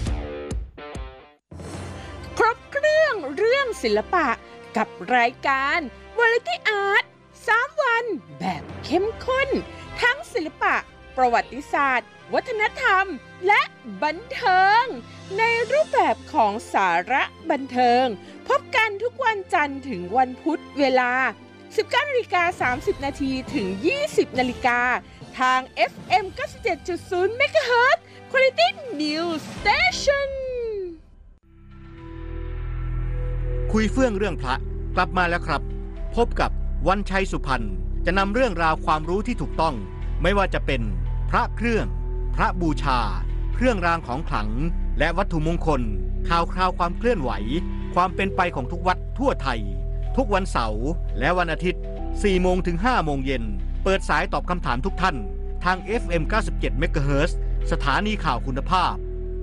ครบเครื่องเรื่องศิลปะกับรายการ Variety Art สามวันแบบเข้มข้นทั้งศิลปะประวัติศาสตร์วัฒนธรรมและบันเทิงในรูปแบบของสาระบันเทิงพบกันทุกวันจันทร์ถึงวันพุธเวลา สิบเก้านาฬิกาสามสิบนาที ถึง ยี่สิบนาฬิกาทาง เอฟ เอ็ม เก้าสิบเจ็ดจุดศูนย์ เมกะเฮิรตซ์ Quality News Station คุยเฟื่องเรื่องพระกลับมาแล้วครับ พบกับวันชัยสุพรรณจะนำเรื่องราวความรู้ที่ถูกต้องไม่ว่าจะเป็นพระเครื่องพระบูชาเครื่องรางของขลังและวัตถุมงคลข่าวคราวความเคลื่อนไหวความเป็นไปของทุกวัดทั่วไทยทุกวันเสาร์และวันอาทิตย์ สี่โมงถึงห้าโมงเย็นเปิดสายตอบคำถามทุกท่านทาง เอฟ เอ็ม เก้าสิบเจ็ด เมกะเฮิรตซ์ สถานีข่าวคุณภาพ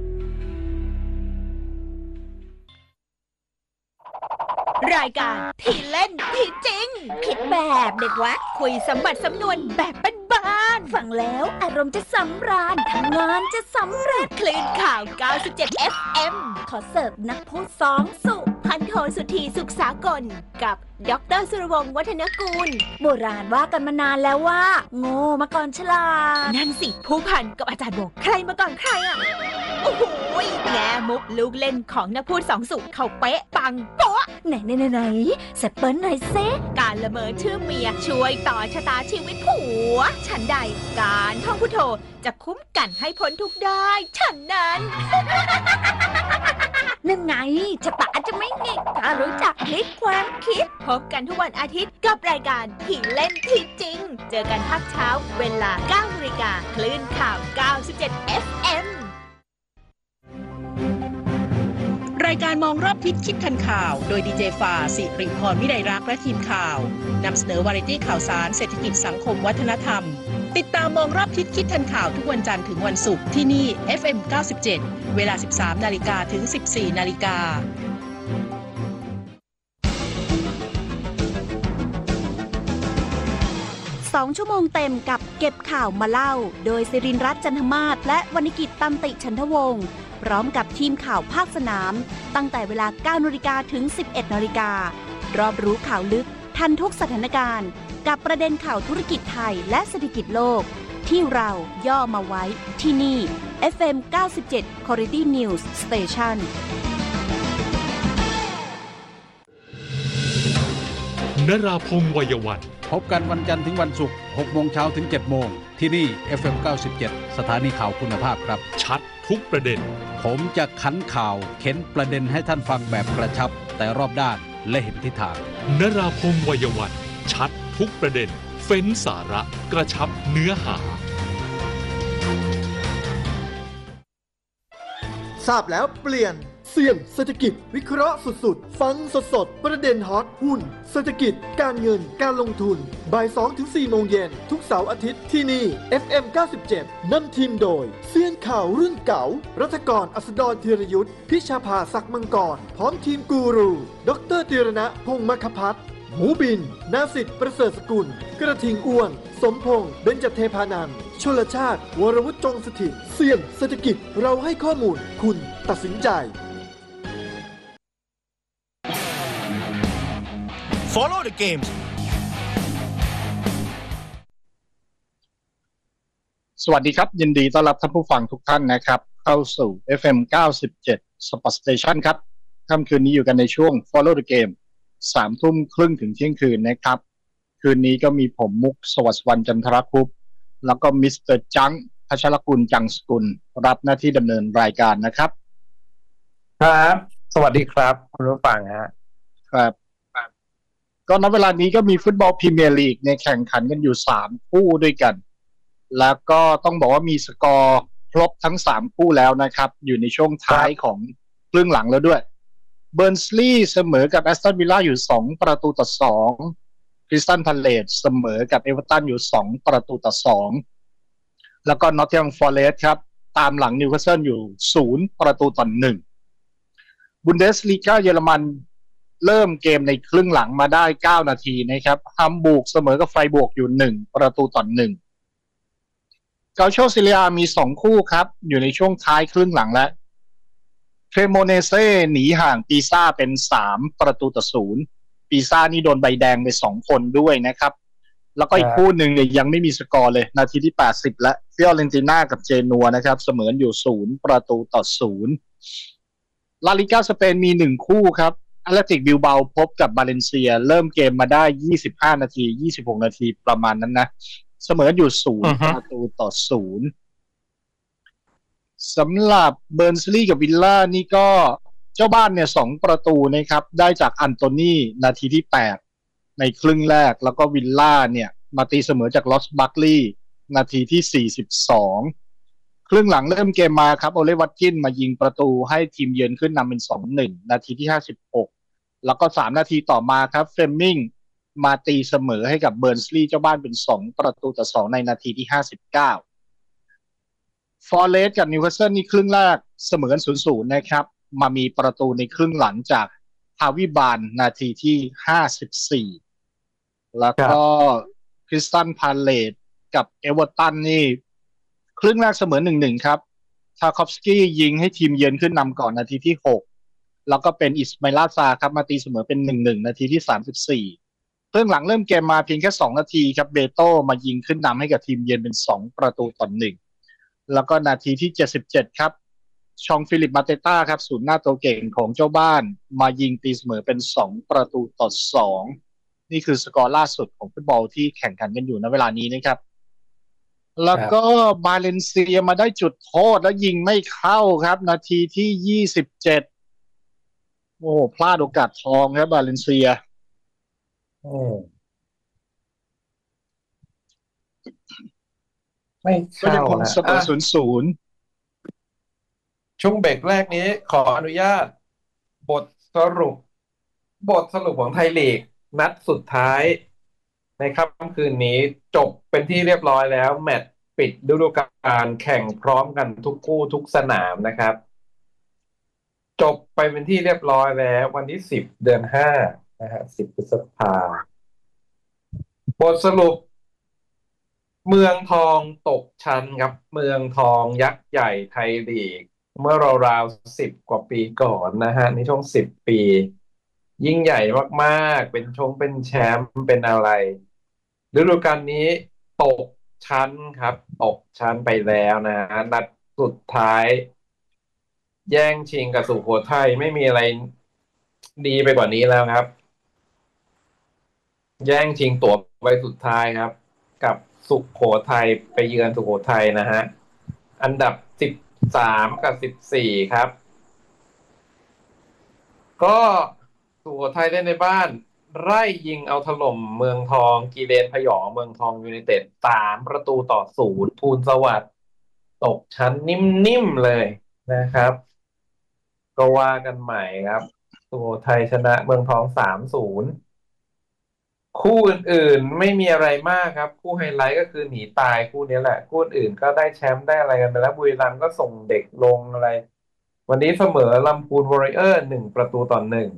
รายการที่เล่นที่จริงคิดแบบเด็กวัดคุยสมบัติสำนวนแบบบ้านๆฟังแล้วอารมณ์จะสำราญทำงานจะสำเร็จคลื่นข่าว เก้าสิบเจ็ด เอฟ เอ็ม ขอเสิร์ฟนักพูดสองสุพันโทสุธีสุขสากลกับดรสุรวงศ์วัฒนกูลโบราณว่ากันมานานแล้วว่าโง่มาก่อนฉลาดนั่นสิผู้พันกับอาจารย์โบใครมาก่อนใครอ่ะโอ้โหแง่มุกลูกเล่นของนักพูดสองสุเขาเป๊ะปังโป๊ะไหนไหนไหนไหนเสเปิ้ลหน่อยเซการละเมอชื่อเมียช่วยต่อชะตาชีวิตผัวฉันใดการท่องพุทโธจะคุ้มกันให้พ้นทุกได้ฉันนั้นนั่นไงชะตาจะไม่หงิกถ้ารู้จักพลิกความคิดพบกันทุกวันอาทิตย์กับรายการที่เล่นที่จริงเจอกันภาคเช้าเวลา เก้านาฬิกาคลื่นข่าว เก้าสิบเจ็ด เอฟ เอ็มรายการมองรอบทิศคิดทันข่าวโดยดีเจฟ้าสิริพรวิไลรักษ์และทีมข่าวนำเสนอวาไรตี้ข่าวสารเศรษฐกิจสังคมวัฒนธรรมติดตามมองรอบทิศคิดทันข่าวทุกวันจันทร์ถึงวันศุกร์ที่นี่ เอฟ เอ็ม เก้าสิบเจ็ด เวลา สิบสามนาฬิกาถึง สิบสี่นาฬิกาสองชั่วโมงเต็มกับเก็บข่าวมาเล่าโดยสิรินรัตน์จันทมาศและวรรณกิจตันติฉันทวงศ์พร้อมกับทีมข่าวภาคสนามตั้งแต่เวลา เก้านาฬิกาถึง สิบเอ็ดนาฬิการอบรู้ข่าวลึกทันทุกสถานการณ์กับประเด็นข่าวธุรกิจไทยและเศรษฐกิจโลกที่เราย่อมาไว้ที่นี่ เอฟ เอ็ม เก้าสิบเจ็ด Quality News Station นราพงษ์วัยวันพบกันวันจันทร์ถึงวันศุกร์หกโมงเช้าถึงเจ็ดโมงที่นี่ เอฟ เอ็ม เก้าสิบเจ็ด สถานีข่าวคุณภาพครับชัดทุกประเด็นผมจะขันข่าวเข็นประเด็นให้ท่านฟังแบบกระชับแต่รอบด้านและเห็นทิศทางนราพงษ์วัยวันชัดทุกประเด็นเฟ้นสาระกระชับเนื้อหาทราบแล้วเปลี่ยนเสี่ยงเศรษฐกิจวิเคราะห์สุดๆฟังสดๆประเด็นฮอตหุ้นเศรษฐกิจการเงินการลงทุนบ่ายสองถึงสี่โมงเย็นทุกเสาร์อาทิตย์ที่นี่ เอฟ เอ็ม เก้าสิบเจ็ด นำทีมโดยเซียนข่าวรุ่นเก่ารัฐกรอัสดรธีรยุทธพิชาภาศักดิ์มังกรพร้อมทีมกูรูดรธีรณะพงษ์มคพัฒน์หมูบินนาสิทธิ์ประเสริฐสกุลกระทิงอ้วนสมพงษ์เบญจเทพานันท์ชลชาติวรวุฒิจงสถิตเสี่ยงเศรษฐกิจเราให้ข้อมูลคุณตัดสินใจ Follow the games สวัสดีครับยินดีต้อนรับท่านผู้ฟังทุกท่านนะครับเข้าสู่ เอฟ เอ็ม เก้าสิบเจ็ด Sport Station ครับค่ำคืนนี้อยู่กันในช่วง Follow the game สามทุ่มครึ่งถึงเที่ยงคืนนะครับคืนนี้ก็มีผมมุกสวัสดิ์วรรณจันทรคุปแล้วก็มิสเตอร์จังพัชรกุลจังสกุลรับหน้าที่ดำเนินรายการนะครับครับสวัสดีครับคุณผู้ฟังฮะครับก็ณเวลานี้ก็มีฟุตบอลพรีเมียร์ลีกเนี่ยแข่งขันกันอยู่สามคู่ด้วยกันแล้วก็ต้องบอกว่ามีสกอร์ครบทั้งสามคู่แล้วนะครับอยู่ในช่วงท้ายของครึ่งหลังแล้วด้วยเบิร์นสลีย์เสมอกับแอสตันวิลล่าอยู่สองประตูต่อสองคริสตัลพาเลซเสมอกับเอเวอร์ตันอยู่สองประตูต่อสองแล้วก็นอตติงแฮมฟอเรสต์ครับตามหลังนิวคาสเซิลอยู่ศูนย์ประตูต่อหนึ่งบุนเดสลีกาเยอรมันเริ่มเกมในครึ่งหลังมาได้เก้านาทีนะครับฮัมบูร์กเสมอกับไฟบวกอยู่หนึ่งประตูต่อหนึ่งเกาโชซิเลียมีสองคู่ครับอยู่ในช่วงท้ายครึ่งหลังแล้วเทรโมเนเซ่หนีห่างปีซ่าเป็นสามประตูต่อศูนย์ปีซ่านี่โดนใบแดงไปสองคนด้วยนะครับแล้วก็อีกคู่หนึ่งเนี่ยยังไม่มีสกอร์เลยนาทีที่แปดสิบและฟิออเรนติน่ากับเจนัวนะครับเสมออยู่ศูนย์ประตูต่อศูนย์ลาลิก้าสเปนมีหนึ่งคู่ครับแอตเลติกบิลเบาพบกับบาเลนเซียเริ่มเกมมาได้ยี่สิบห้านาทียี่สิบหกนาทีประมาณนั้นนะเสมออยู่ศูนย์ประตูต่อศูนย์สำหรับเบิร์นสลีย์กับวิลล่านี่ก็เจ้าบ้านเนี่ยสองประตูนะครับได้จากอันโตนีนาทีที่แปดในครึ่งแรกแล้วก็วิลล่าเนี่ยมาตีเสมอจากลอสบัคลีย์นาทีที่สี่สิบสองครึ่งหลังเริ่มเกมมาครับโอเลวัตกินมายิงประตูให้ทีมเยือนขึ้นนำเป็น สองหนึ่ง นาทีที่ห้าสิบหกแล้วก็สามนาทีต่อมาครับเฟลมิงมาตีเสมอให้กับเบิร์นสลีย์เจ้าบ้านเป็นสองประตูต่อสองในนาทีที่ห้าสิบเก้าฟอเรสต์กับนิวคาสเซิลนี่ครึ่งแรกเสมอกัน ศูนย์ศูนย์ นะครับมามีประตูในครึ่งหลังจากฮาวิบานนาทีที่ห้าสิบสี่แล้วก็คริสตัลพาเลซกับเอเวอร์ตันนี่ครึ่งแรกเสมอ หนึ่งหนึ่ง ครับทาคอฟสกี้ยิงให้ทีมเยือนขึ้นนำก่อนนาทีที่หกแล้วก็เป็นอิสมาอิล ซาครับมาตีเสมอเป็น หนึ่งหนึ่ง นาทีที่สามสิบสี่ครึ่งหลังเริ่มเกมมาเพียงแค่สองนาทีครับเบโต้มายิงขึ้นนำให้กับทีมเยือนเป็นสองประตูต่อหนึ่งแล้วก็นาทีที่เจ็ดสิบเจ็ดครับชองฟิลิปมาเตต้าครับศูนย์หน้าตัวเก่งของเจ้าบ้านมายิงตีเสมอเป็นสองประตูต่อสองนี่คือสกอร์ล่าสุดของฟุตบอลที่แข่งขันกันอยู่ณเวลานี้นะครับแล้วก็บาเลนเซียมาได้จุดโทษแล้วยิงไม่เข้าครับนาทีที่ยี่สิบเจ็ดโอ้พลาดโอกาสทองครับบาเลนเซียโอ้ไม่เข้านะสกอร์ศูนย์ศูนย์ช่วงเบรกแรกนี้ขออนุญาตบทสรุปบทสรุปของไทยลีกนัดสุดท้ายในค่ำคืนนี้จบเป็นที่เรียบร้อยแล้วแมตช์ปิดฤดูกาลแข่งพร้อมกันทุกคู่ทุกสนามนะครับจบไปเป็นที่เรียบร้อยแล้ววันที่สิบเดือนห้านะฮะสิบพฤษภาคมบทสรุปเมืองทองตกชั้นครับเมืองทองยักษ์ใหญ่ไทยลีกเมื่อราวๆสิบกว่าปีก่อนนะฮะในช่วงสิบปียิ่งใหญ่มากๆเป็นชงเป็นแชมป์เป็นอะไรฤดูกาลนี้ตกชั้นครับตกชั้นไปแล้วนะฮะนัดสุดท้ายแย่งชิงกับสุโขทัยไม่มีอะไรดีไปกว่านี้แล้วครับแย่งชิงตั๋วใบสุดท้ายครับกับสุโขทัยไปเยือนสุโขทัยนะฮะอันดับสิบสามกับสิบสี่ครับก็สุโขทัยเล่นในบ้านไล่ยิงเอาถล่มเมืองทองกีเลนพยองเมืองทองยูไนเต็ดสามประตูต่อศูนย์ภูลสวัสดิ์ตกชั้นนิ่มๆเลยนะครับก็ว่ากันใหม่ครับสุโขทัยชนะเมืองทอง สามศูนย์ คู่อื่นๆไม่มีอะไรมากครับคู่ไฮไลท์ก็คือหนีตายคู่นี้แหละคู่อื่นก็ได้แชมป์ได้อะไรกันไปแล้วบุรีรัมย์ก็ส่งเด็กลงอะไรวันนี้เสมอลำพูนวอริเออร์หนึ่งประตูต่อหนึ่ง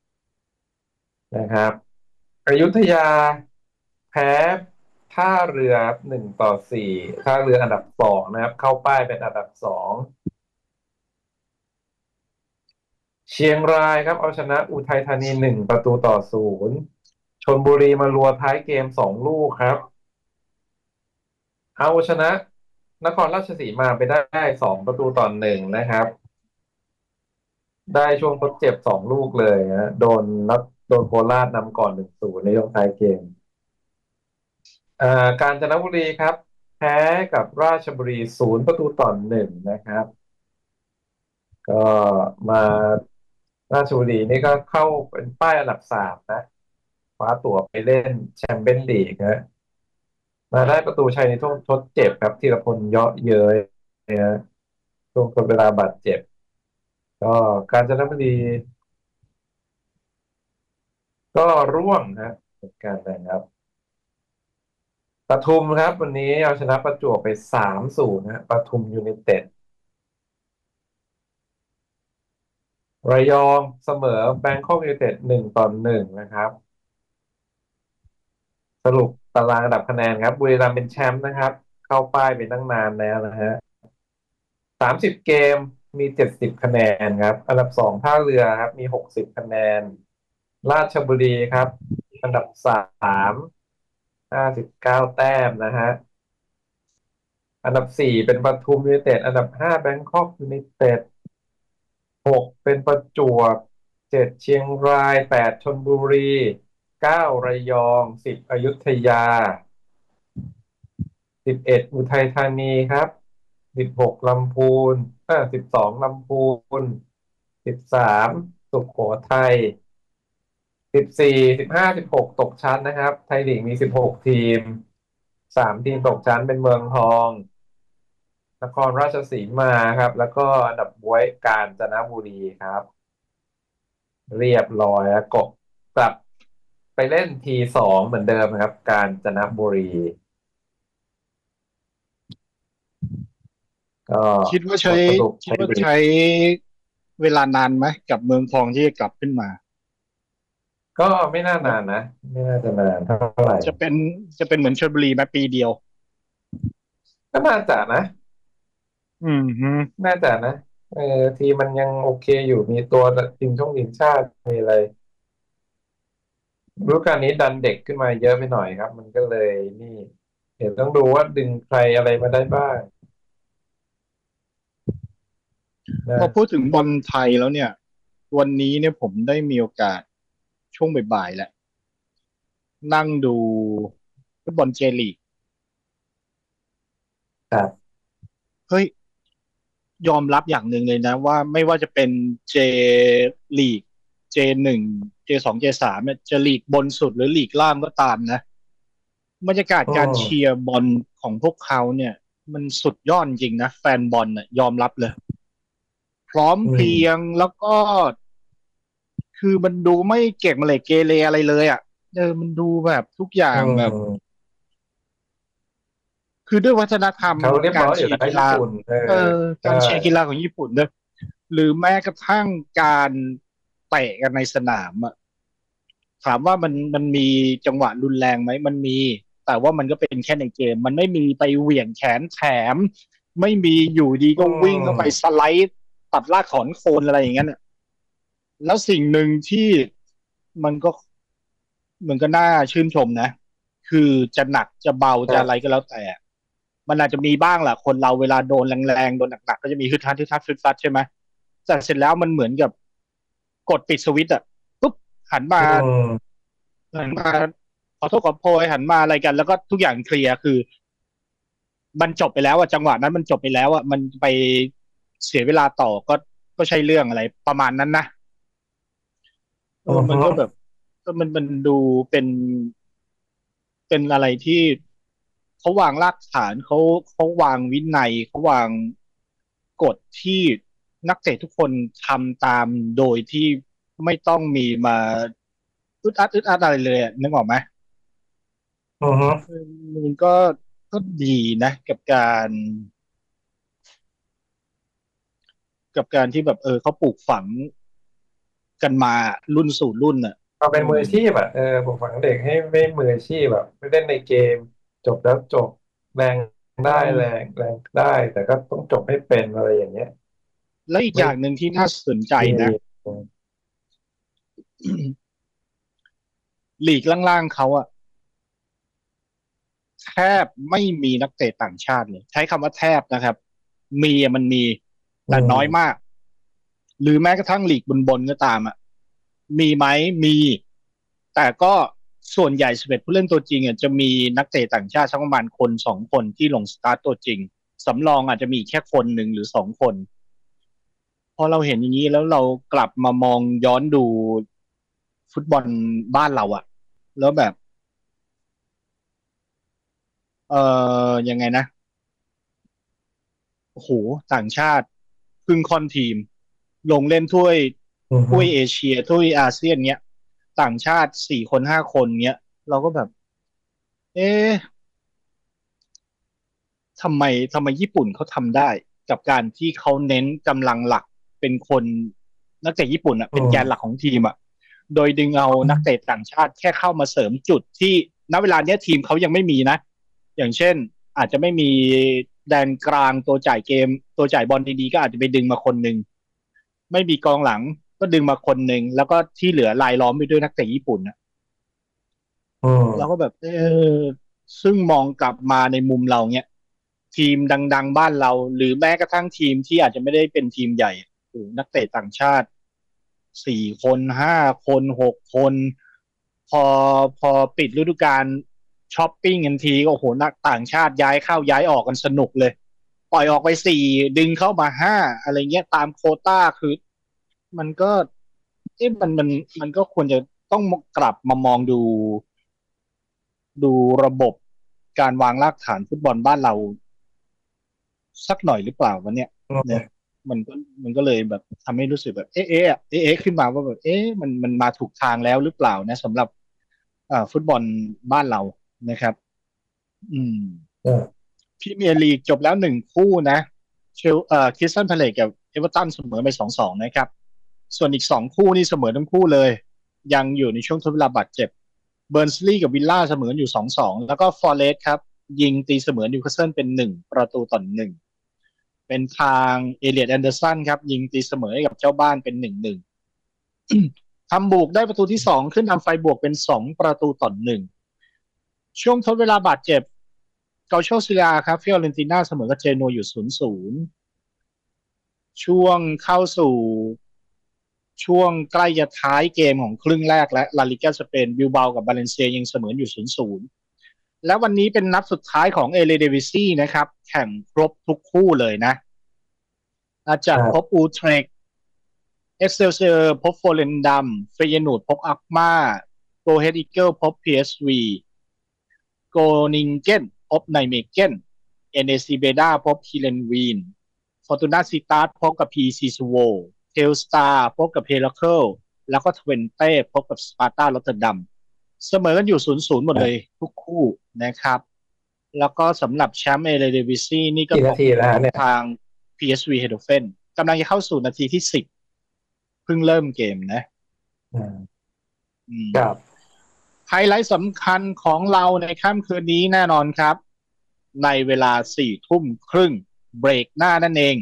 นะครับอยุธยาแพ้ท่าเรือหนึ่งต่อสี่ท่าเรืออันดับสองนะครับเข้าป้ายเป็นอันดับสองเชียงรายครับเอาชนะอุทัยธานีหนึ่งประตูต่อศูนย์ชลบุรีมารัวท้ายเกมสองลูกครับเอาชนะนครราชสีมาไปได้สองประตูต่อหนึ่งนะครับได้ช่วงทดเจ็บสองลูกเลยนะโดนนัดโดนโคราชนำก่อนหนึ่งศูนย์ในช่วงท้ายเกมอ่ากาญจนบุรีครับแพ้กับราชบุรีศูนย์ประตูต่อหนึ่งนะครับก็มาราชบุรีนี่ก็เข้าเป็นป้ายอันดับสามนะคว้าตั๋วไปเล่นแชมเปี้ยนลีกนะมาได้ประตูชัยในช่วงทดเจ็บครับธีรพลเยาะเย้ยนะช่วงเวลาบาดเจ็บก็กาญจนบุรีก็ร่วงนะเหมือนกันนะครับปทุมครับวันนี้เอาชนะประจวบไป สามศูนย์ นะปทุมยูไนเต็ดระยองเสมอแบงคอกยูไนเต็ดหนึ่งต่อหนึ่งนะครับสรุปตารางอันดับคะแนนครับบุรีรัมย์เป็นแชมป์นะครับเข้าป้ายไปตั้งนานแล้วนะฮะสามสิบเกมมีเจ็ดสิบคะแนนครับอันดับสองท่าเรือครับมีหกสิบคะแนนราชบุรีครับอันดับสามห้าสิบเก้าแต้มนะฮะอันดับสี่เป็นปทุมยูไนเต็ดอันดับห้าแบงคอกยูไนเต็ดหกเป็นประจวบเจ็ดเชียงรายแปดชลบุรีเก้าระยองสิบอยุธยาสิบเอ็ดอุทัยธานีครับสิบหกลำพูนเออสิบสองลำพูนสิบสามสุโขทัยสิบสี่สิบห้าสิบหกตกชั้นนะครับไทยลีกมีสิบหกทีมสามทีมตกชั้นเป็นเมืองทองนครราชสีมาครับแล้วก็อันดับบ๊วยกาญจนบุรีครับเรียบร้อยแล้วกบกลับไปเล่นทีสองเหมือนเดิมนะครับกาญจนบุรีก็คิดว่าใช้คิดว่าใช้เวลานานไหมกับเมืองทองที่จะกลับขึ้นมาก็ไม่น่านานนะไม่น่าจะนานเท่าไหร่จะเป็นจะเป็นเหมือนชลบุรีไหมปีเดียวก็น่าจะนะอืมฮึน่าจะนะเออทีมันยังโอเคอยู่มีตัวทีมช่องทีมชาติมีอะไรฤดูกาลนี้ดันเด็กขึ้นมาเยอะไปหน่อยครับมันก็เลยนี่เห็นต้องดูว่าดึงใครอะไรมาได้บ้างพอพูดถึงบอลไทยแล้วเนี่ยวันนี้เนี่ยผมได้มีโอกาสช่วงบ่ายๆแหละนั่งดูฟุตบอลเจลีกครับเฮ้ยยอมรับอย่างหนึ่งเลยนะว่าไม่ว่าจะเป็นเจลีกเจหนึ่งเจสองเจสามเนี่ยจะลีกบนสุดหรือลีกล่างก็ตามนะบรรยากาศการเชียร์บอลของพวกเขาเนี่ยมันสุดยอดจริงนะแฟนบอลน่ะยอมรับเลยพร้อมเพรียงแล้วก็คือมันดูไม่เก่งมาเลยเกเรอะไรเลยอ่ะเออมันดูแบบทุกอย่างแบบคือด้วยวัฒนธรรมการเชียร์กีฬาเออการเชียร์กีฬาของญี่ปุ่นด้วยหรือแม้กระทั่งการเตะกันในสนามอ่ะถามว่ามันมันมีจังหวะรุนแรงไหมมันมีแต่ว่ามันก็เป็นแค่ในเกมมันไม่มีไปเหวี่ยงแขนแถมไม่มีอยู่ดีก็วิ่งเข้าไปสไลด์ตัดรากถอนโคนอะไรอย่างเงี้ยแล้วสิ่งหนึ่งที่มันก็มันก็น่าชื่นชมนะคือจะหนักจะเบาจะอะไรก็แล้วแต่มันอาจจะมีบ้างแหละคนเราเวลาโดนแรงๆโดนหนักๆก็จะมีฮึดฮัดฮึดฮัดฮึดฮัดใช่ไหมแต่เสร็จแล้วมันเหมือนกับกดปิดสวิตช์อ่ะปุ๊บหันมาหันมาขอโทษขอโพยหันมาอะไรกันแล้วก็ทุกอย่างเคลียร์คือมันจบไปแล้วอ่ะจังหวะนั้นมันจบไปแล้วอ่ะมันไปเสียเวลาต่อก็ก็ใช่เรื่องอะไรประมาณนั้นนะเออมันก็แบบก็มันมันดูเป็นเป็นอะไรที่เขาวางรากฐานเขาเขาวางวินัยเขาวางกฎที่นักเตะทุกคนทำตามโดยที่ไม่ต้องมีมาอึดอัดอึดอัดอะไรเลยนึกออกไหมอือฮึมันก็ก็ดีนะกับการกับการที่แบบเออเขาปลูกฝังกันมารุ่นสู่รุ่นอ่ะเอาเป็นมืออาชีพอ่ะเออปลูกฝังเด็กให้ไม่มืออาชีพแบบไม่เล่นในเกมจบแล้วจบแรงได้แรงแรงได้แต่ก็ต้องจบให้เป็นอะไรอย่างเงี้ยแล้วอีกอย่างหนึ่งที่น่าสนใจนะลีกล่างๆเขาอะแทบไม่มีนักเตะต่างชาติเลยใช้คำว่าแทบนะครับมีมันมีแต่น้อยมากหรือแม้กระทั่งลีกบนๆก็ตามอะมีไหมมีแต่ก็ส่วนใหญ่สิบเอ็ดผู้เล่นตัวจริงอะจะมีนักเตะต่างชาติสักประมาณคนสองคนที่ลงสตาร์ตตัวจริงสำรองอาจจะมีแค่คนหนึ่งหรือสองคนพอเราเห็นอย่างนี้แล้วเรากลับมามองย้อนดูฟุตบอลบ้านเราอะแล้วแบบเอ่อยังไงนะโอ้โหต่างชาติครึ่งค่อนทีมลงเล่นถ้วยถ้วยเอเชียถ้วยอาเซียนเงี้ยต่างชาติสี่คนห้าคนเงี้ยเราก็แบบเอ๊ะทำไมทำไมญี่ปุ่นเขาทำได้กับการที่เขาเน้นกำลังหลักเป็นคนนักเตะญี่ปุ่นอ่ะเป็นแกนหลักของทีมอ่ะโดยดึงเอานักเตะต่างชาติแค่เข้ามาเสริมจุดที่ณเวลาเนี้ยทีมเขายังไม่มีนะอย่างเช่นอาจจะไม่มีแดนกลางตัวจ่ายเกมตัวจ่ายบอลดีๆก็อาจจะไปดึงมาคนนึงไม่มีกองหลังก็ดึงมาคนนึงแล้วก็ที่เหลือรายล้อมไปด้วยนักเตะญี่ปุ่นนะแล้วก็แบบเออซึ่งมองกลับมาในมุมเราเนี้ยทีมดังๆบ้านเราหรือแม้กระทั่งทีมที่อาจจะไม่ได้เป็นทีมใหญ่โอ้นักเตะต่างชาติสี่คนห้าคนหกคนพอพอปิดฤดูกาลช้อปปิ้งกันทีโอ้โหนักต่างชาติย้ายเข้าย้ายออกกันสนุกเลยปล่อยออกไปสี่ดึงเข้ามาห้าอะไรเงี้ยตามโควต้าคือมันก็เอ๊ะมันมันมันก็ควรจะต้องกลับมามองดูดูระบบการวางรากฐานฟุตบอลบ้านเราสักหน่อยหรือเปล่าวันเนี้ยเนี่ยมันก็มันก็เลยแบบทำให้รู้สึกแบบเอ๊ะเอ๊ะเอ๊ะขึ้นมาว่าแบบเอ๊ะมันมันมาถูกทางแล้วหรือเปล่านะสำหรับอ่าฟุตบอลบ้านเรานะครับอืมพรีเมียร์ลีกจบแล้วหนึ่งคู่นะเชลเอ่อคริสตัลพาเลซกับเอเวอร์ตันเสมอไป สองสอง นะครับส่วนอีกสองคู่นี่เสมอทั้งคู่เลยยังอยู่ในช่วงทดเวลาบาดเจ็บเบิร์นสลีย์กับวิลล่าเสมออยู่ สองสอง แล้วก็ฟอเรสต์ครับยิงตีเสมอนิวคาสเซิลเป็นหนึ่งประตูต่อหนึ่งเป็นทางเอเลียดแอนเดอร์สันครับยิงตีเสมอให้กับเจ้าบ้านเป็น หนึ่งหนึ่ง ฮัมบูร์กได้ประตูที่สองขึ้นนำไฟบวกเป็นสองประตูต่อหนึ่งช่วงทดเวลาบาดเจ็บเกาโชซิเลียครับฟิออเรนติน่าเสมอกับเจโนอยู่ ศูนย์ศูนย์ ช่วงเข้าสู่ช่วงใกล้จะท้ายเกมของครึ่งแรกและลาลิก้าสเปนบิลเบากับบาเลนเซียยังเสมออยู่ ศูนย์ศูนย์ แล้ววันนี้เป็นนัดสุดท้ายของเอเลเดวิซีนะครับแข่งครบทุกคู่เลยนะอาจากพบอูเทรกเอ็กเซลเซอร์พบโฟเรนดัมเฟเยนูดพบอักมาโกเฮดอีเกิลพบ พี เอส วี โกนิงเกนพบไนเมเกน เอ็น เอ ซี เบด้าพบฮิเลนวีนฟอร์ตูนาซิตาร์พบกับ พี ซี ซูโวเทลสตาร์พบกับเฮลัคเคิลแล้วก็ทเวนเต้พบกับสปาร์ตาโรตเตอร์ดัมเสมอกันอยู่ ศูนย์ศูนย์ หมดเลยทุกคู่นะครับแล้วก็สำหรับแชมป์เอเลเดวิซีนี่ก็ของทาง พี เอส วี Eindhoven กำลังจะเข้าสู่นาทีที่สิบเพิ่งเริ่มเกมนะครับไฮไลท์สำคัญของเราในค่ำคืนนี้แน่นอนครับในเวลาสี่ทุ่มครึ่งเบรกหน้านั่นเอง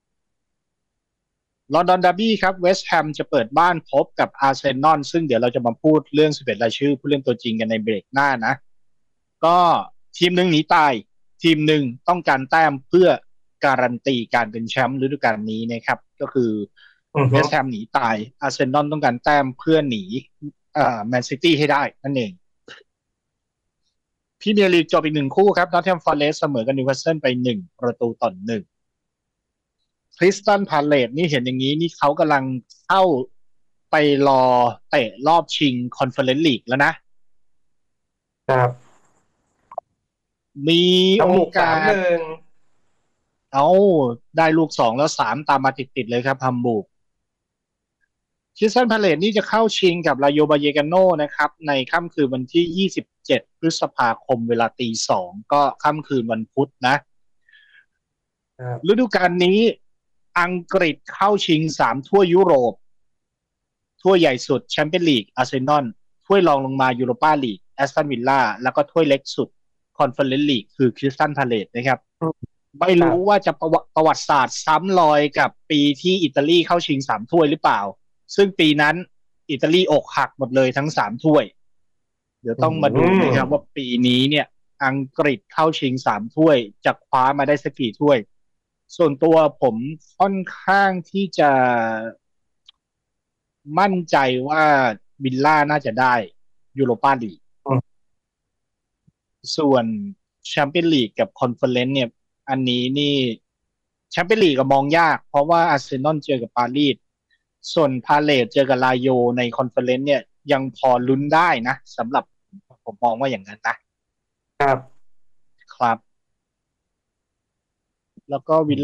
ลอนดอนดาร์บี้ครับเวสต์แฮมจะเปิดบ้านพบกับอาร์เซนอลซึ่งเดี๋ยวเราจะมาพูดเรื่องสิบเอ็ดรายชื่อผู้เล่นตัวจริงกันในเบรกหน้านะก็ทีมหนึ่งหนีตายทีมหนึ่งต้องการแต้มเพื่อการันตีการเป็นแชมป์ฤดูกาลนี้นะครับก็คือเวสต์แฮมหนีตายอาร์เซนอลต้องการแต้มเพื่อหนีอ่าแมนซิตี้ให้ได้นั่นเองพรีเมียร์ลีกจบอีกหนึ่งคู่ครับนอตติงแฮมฟอเรสต์เสมอกับนิวคาสเซิลไปหนึ่งประตูต่อหนึ่งคริสตัลพาเลซนี่เห็นอย่างนี้นี่เขากำลังเข้าไปรอเตะรอบชิงคอนเฟอเรนซ์ลีกแล้วนะครับมีโอกาสเอาได้ลูกสองแล้วสามตามมาติดๆเลยครับฮัมบูร์กคริสตัลพาเลซนี่จะเข้าชิงกับรายโยบาเยกาโนนะครับในค่ำคืนวันที่ยี่สิบเจ็ดพฤษภาคมเวลาตีสองก็ค่ำคืนวันพุธนะฤดูกาลนี้อังกฤษเข้าชิงสามถ้วยยุโรปถ้วยใหญ่สุดแชมเปี้ยนลีกอาร์เซนอลถ้วยรองลงมายูโรปาลีกแอสตันวิลล่าแล้วก็ถ้วยเล็กสุดคอนเฟอเรนซ์ลีกคือคริสตัลพาเลซนะครับไม่รู้ว่าจะประวัติศาสตร์ซ้ำรอยกับปีที่อิตาลีเข้าชิงสามถ้วยหรือเปล่าซึ่งปีนั้นอิตาลีอกหักหมดเลยทั้งสามถ้วยเดี๋ยวต้องมาดูนะครับว่าปีนี้เนี่ยอังกฤษเข้าชิงสามถ้วยจะคว้ามาได้สักกี่ถ้วยส่วนตัวผมค่อนข้างที่จะมั่นใจว่าวิลล่าน่าจะได้ยูโรปาลีกส่วนแชมเปี้ยนลีกกับคอนเฟอเรนซ์เนี่ยอันนี้นี่แชมเปี้ยนลีกก็มองยากเพราะว่าอาร์เซนอลเจอกับปารีสส่วนพาเลซเจอกับลาโยในคอนเฟอเรนซ์เนี่ยยังพอลุ้นได้นะสำหรับผมมองว่าอย่างนั้นนะครับครับแล้วก็วิล